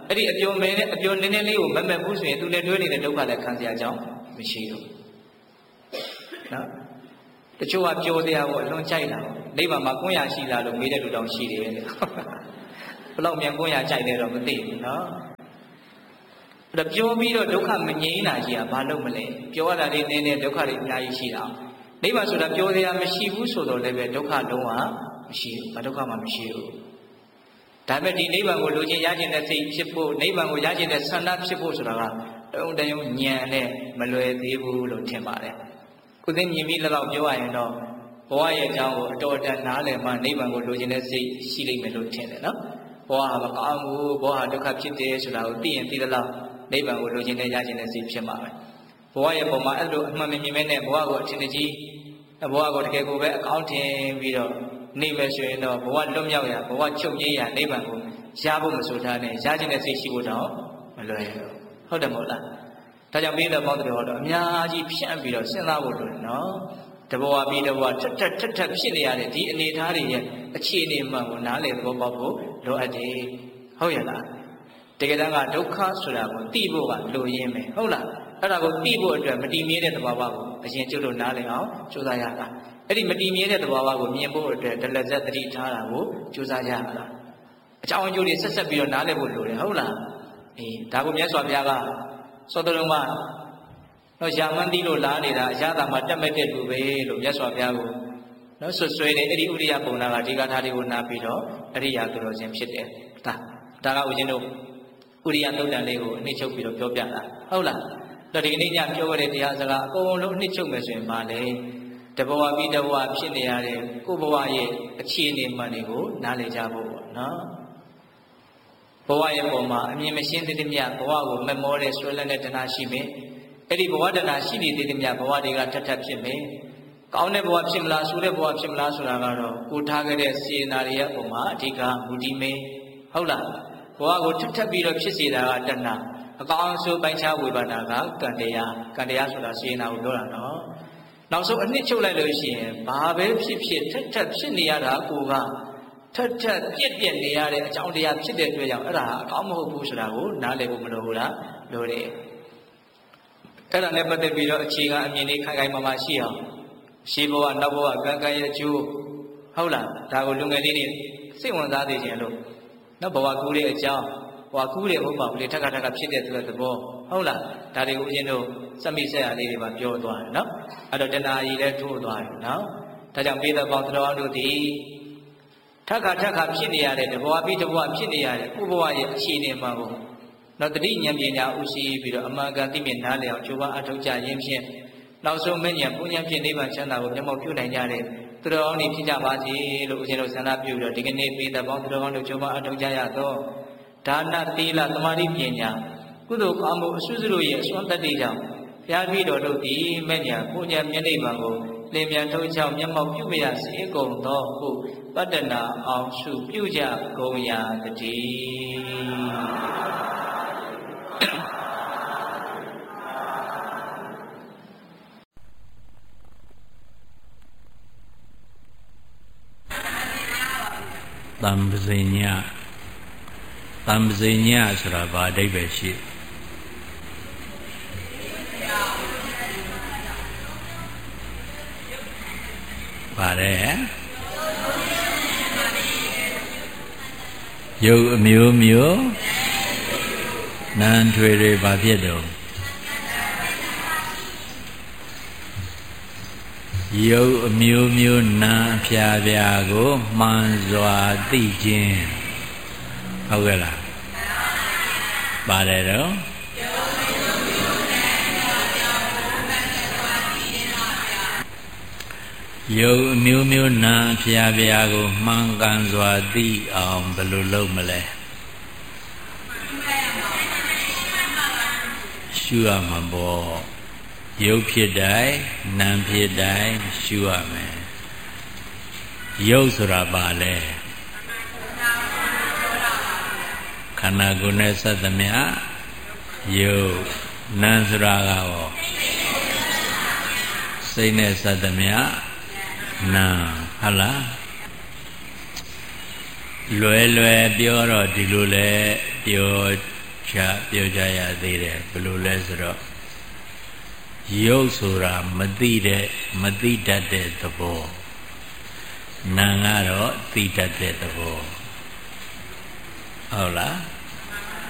အဲ့ဒီအပျော်မဲနဲ့အပျော်နည်းနည်းလေးကိုမမက်ဘူးဆိုရင်သူလည်းတွဲနေတဲ့ဒုက္ခလည်းခံစရာအကြောင်းမရှိဘူးနော်တချို့ကပျော်တရားကိုအလွန်ကြိုက်တာနိဗ္ဗာန်မှာကွန်းရရှိလားလို့မေးတဲ့လူတောင်ရှိတယ်တဲ့ဘယ်လောက်မြန်ကွန်းရကြိုက်တယ်တော့မသိဘူးနော်အဲ့တော့ပြောပြီးတော့ဒုက္ခမငြိမ်းတာကြီးကဘာလို့မလဲပြောရတာလေးနည်းနည်းဒုက္ခတွေအများကြီးရှိတာနိဗ္ဗာန်ဆိုတာပြောတရားမရှိဘူးဆိုတော့လည်းပဲဒုက္ခလုံးဝမရှိဘူးဘာဒုက္ခမှမရှိဘူးဒါပေမဲ့ဒီနိဗ္ဗာန်ကိုလိုချင်ရခြင်းတဲ့စိတ်ဖြစ်ဖို့နိဗ္ဗာန်ကိုရခြင်းတဲ့ဆန္ဒဖြစ်ဖို့ဆိုတာကတုံတယုံဉာဏ်နဲ့မလွယ်သေးဘူးလို့ထင်ပါတယ်ခုသိမြင်ပြီးလောက်ပြောရရင်တော့ဘဝရဲ့အကြောင်းကိုအတော်အတန်နားလည်မှနိဗ္ဗာန်ကိုလိုချင်တဲ့စိတ်ရှိလိမ့်မယ်လို့ထင်တယ်နော်ဘဝဟာမကောင်းဘူးဘဝဟာဒုက္ခဖြစ်တယ်ဆိုတာကိုသိရင်သိသလောက်နိဗ္ဗာန်ကိုလိုချင်တဲ့ရခြင်းတဲ့စိတ်ဖြစ်မှာပဲဘဝရဲ့ပုံမှာအဲ့လိုအမှန်မြင်မဲ့နဲ့ဘဝကိုအထင်ကြီးဘဝကိုတကယ်ကိုပဲအကောင်းထင်ပြီးတော့နေမယ်ဆိုရင်တော့ဘဝလွတ်မြောက်ရာဘဝချုပ်ငြိမ်းရာနိဗ္ဗာန်ကိုရဖို့မဆိုထားနဲ့ရခြင်းတဲ့စိတ်ရှိဖို့တော့မလွယ်ဘူးဟုတ်တယ်မဟုတ်လားဒါကြောင့်ပြီးတော့ပေါင်းတယ်ဟောတော့အများကြီးဖြန့်ပြီးတော့စဉ်းစားဖို့လိုတယ်နော်တဘဝပြီးတဘဝထက်ဖြစ်နေရတဲ့ဒီအနေအထားတွေရဲ့အခြေအနေမှန်ကိုနားလည်သဘောပေါက်ဖို့လိုအပ်တယ်ဟုတ်ရဲ့လားတကယ်တမ်းကဒုက္ခဆိုတာကိုသိဖို့ကလိုရင်းပဲဟုတ်လားအဲ့ဒါကိုသိဖို့အတွက်မတည်မြဲတဲ့သဘာဝကိုအရင်ကျုပ်တို့နားလည်အောင်ကြိုးစားရတာအဲ့ဒီမတည်မြဲတဲ့သဘာဝကိုမြင်ဖို့အတွက်ဒလဇက်သတိထားတာကိုကြိုးစားရတာအကြောင်းအကျိုးတွေဆက်ပြီးတော့နားလည်ဖို့လိုတယ်ဟုတ်လားအေးဒါကိုမြတ်စွာဘုရားကသောတလုံးကတော့ယာမန်တိလို့လားနေတာအရသာမှာတက်မဲ့တဲ့လူပဲလို့မြတ်စွာဘုရားကိုနော်ဆွဆွဲတယ်အဲ့ဒီဥရိယပုံနာကဒီကထာတွေကိုနားပြီးတော့အရိယာသူတော်စင်ဖြစ်တယ်ဒါကဦးဇင်းတို့ဥရိယသုတ်တန်လေးကိုအနှစ်ချုပ်ပြီးတော့ပြောပြတာဟုတ်လားတော့ဒီကနေ့ညပြောရတဲ့တရားစကားအကုန်လုံးအနှစ်ချုပ်မယ်ဆိုရင်ပါလေတဘဝပြီးတဘဝဖြစ်နေရတဲ့ကိုယ့်ဘဝရဲ့အခြေအနေမှန်တွေကိုနားလည်ကြဖို့ပေါ့နော်ဘဝရဲ့ပုံမှာအမြင်မရှင်းသေးတဲ့မြတ်ဘဝကိုမမောတဲ့ဆွဲလန်းတဲ့တဏှာရှိမယ်အဲ့ဒီဘဝတဏှာရှိနေသေးတဲ့မြတ်ဘဝတွေကထပ်ဖြစ်မယ်ကောင်းတဲ့ဘဝဖြစ်မလားဆိုးတဲ့ဘဝဖြစ်မလားဆိုတာကတော့ကိုထားခဲ့တဲ့စေနာတွေရဲ့ပုံမှာအဓိကမူတည်မယ်ဟုတ်လားဘဝကိုထပ်ပြီးတော့ဖြစ်စေတာကတဏှာအကောင်းဆုံးပိုင်းခြားဝေဘာနာကကံတရားဆိုတာစေနာကိုပြောတာနော်နောက်ဆုံးအနှစ်ချုပ်လိုက်လို့ရှိရင်ဘာပဲဖြစ်ဖြစ်ထပ်ဖြစ်နေရတာကိုကထပ်ပြက်နေရတဲ့အကြောင်းတရားဖြစ်တဲ့အတွက်ကြောင့်အဲ့ဒါအကောင်းမဟုတ်ဘူးဆိုတာကိုနားလည်ဖို့မလိုဘူးလားလိုတယ်အဲ့ဒါနဲ့ပတ်သက်ပြီးတော့အခြေခံအမြင်လေးခိုင်ခိုင်မာမာရှိအောင်ရှေးဘဝနောက်ဘဝကံရဲ့အကျိုးဟုတ်လားဒါကိုလူငယ်လေးတွေစိတ်ဝင်စားသေးခြင်းလို့နောက်ဘဝကူးတဲ့အကြောင်းဘဝကူးတယ်မဟုတ်ပါဘူးလေထက်ကဖြစ်တဲ့သဘောဟုတ်လားဒါတွေကိုဦးဇင်းတို့စမိဆက်ရလေးတွေပါပြောသွားတယ်နော်အဲ့တော့တဏှာကြီးလည်းထိုးသွားတယ်နော်ဒါကြောင့်ပိဿပေါင်းတော်တို့သည်ထက်ကဖြစ်နေရတဲ့တဘဝပြီးတဘဝဖြစ်နေရတဲ့ဥဘဝရဲ့အခြေအနေမှကိုနောက်တတိဉာဏ်ပညာဥရှိပြီးတော့အမှန်ကန်သိမြင်နားလည်အောင်ကြိုးပမ်းအထောက်ကြရင်းဖြင့်နောက်ဆုံးမဉ္ဇဉ်ပူဉ္ဇဉ်ဖြင့်နိဗ္ဗာန်ချမ်းသာကိုမျက်မှောက်ပြုနိုင်ကြတဲ့သူတော်ကောင်းတွေဖြစ်ကြပါစေလို့ဦးဇင်းတို့ဆန္ဒပြုပြီးတော့ဒီကနေ့ပိဿပေါင်းသူတော်ကောင်းတို့ကြိုးပမ်းအထောက်ကြရသောဒါနသီလသမာဓိပညာကုသိုလ်ကောင်းမှုအစွတ်စွတ်ရဲ့အစွမ်းတတ္တိကြောင့်ဘုရားပြီးတော်တို့သည်မဉ္ဇဉ်ပူဉ္ဇဉ်မျက်နှိပ်ပံကိုလင်းမြန်ထုံးချောင်းမျက်မှောက်ပြုမရစေကုန်သောဟုပတ္တနာအောင်ရှုပြုကြကုန်ရာတည်းတံပဇိညဆိုတာဘာအဓိပ္ပာယ်ရှိပါတယ်ရုပ်အမျိုးမျိုးနာမ်ထွေတွေဘာဖြစ်တော့ရုပ်အမျိုးမျိုးနာမ်အဖျားဖျားကိုမှန်စွာသိခြင်းဟုတ်ကဲ့လားပါတယ်တော့ရုပ်အမျိုးမျိုးနာမ်အဖျားဖျားကိုမှန်ကန်စွာသိအောင်ဘယ်လိုလုပ်မလဲရှုရမှာပေါ့ရုပ်ဖြစ်တိုင်းနာမ်ဖြစ်တိုင်းရှုရမယ်ရုပ်ဆိုတာဘာလဲခန္ဓာကိုယ်နဲ့ဆက်သမျှရုပ်နာမ်ဆိုတာကရောစိတ်နဲ့ဆက်သမျှနာဟုတ်လားလွယ်ပြောတော့ဒီလိုလဲပြောရှားပြောကြရသေးတယ်ဘယ်လိုလဲဆိုတော့ရုပ်ဆိုတာမသိတတ်တဲ့သဘောနာမ်ကတော့သိတတ်တဲ့သဘောဟုတ်လား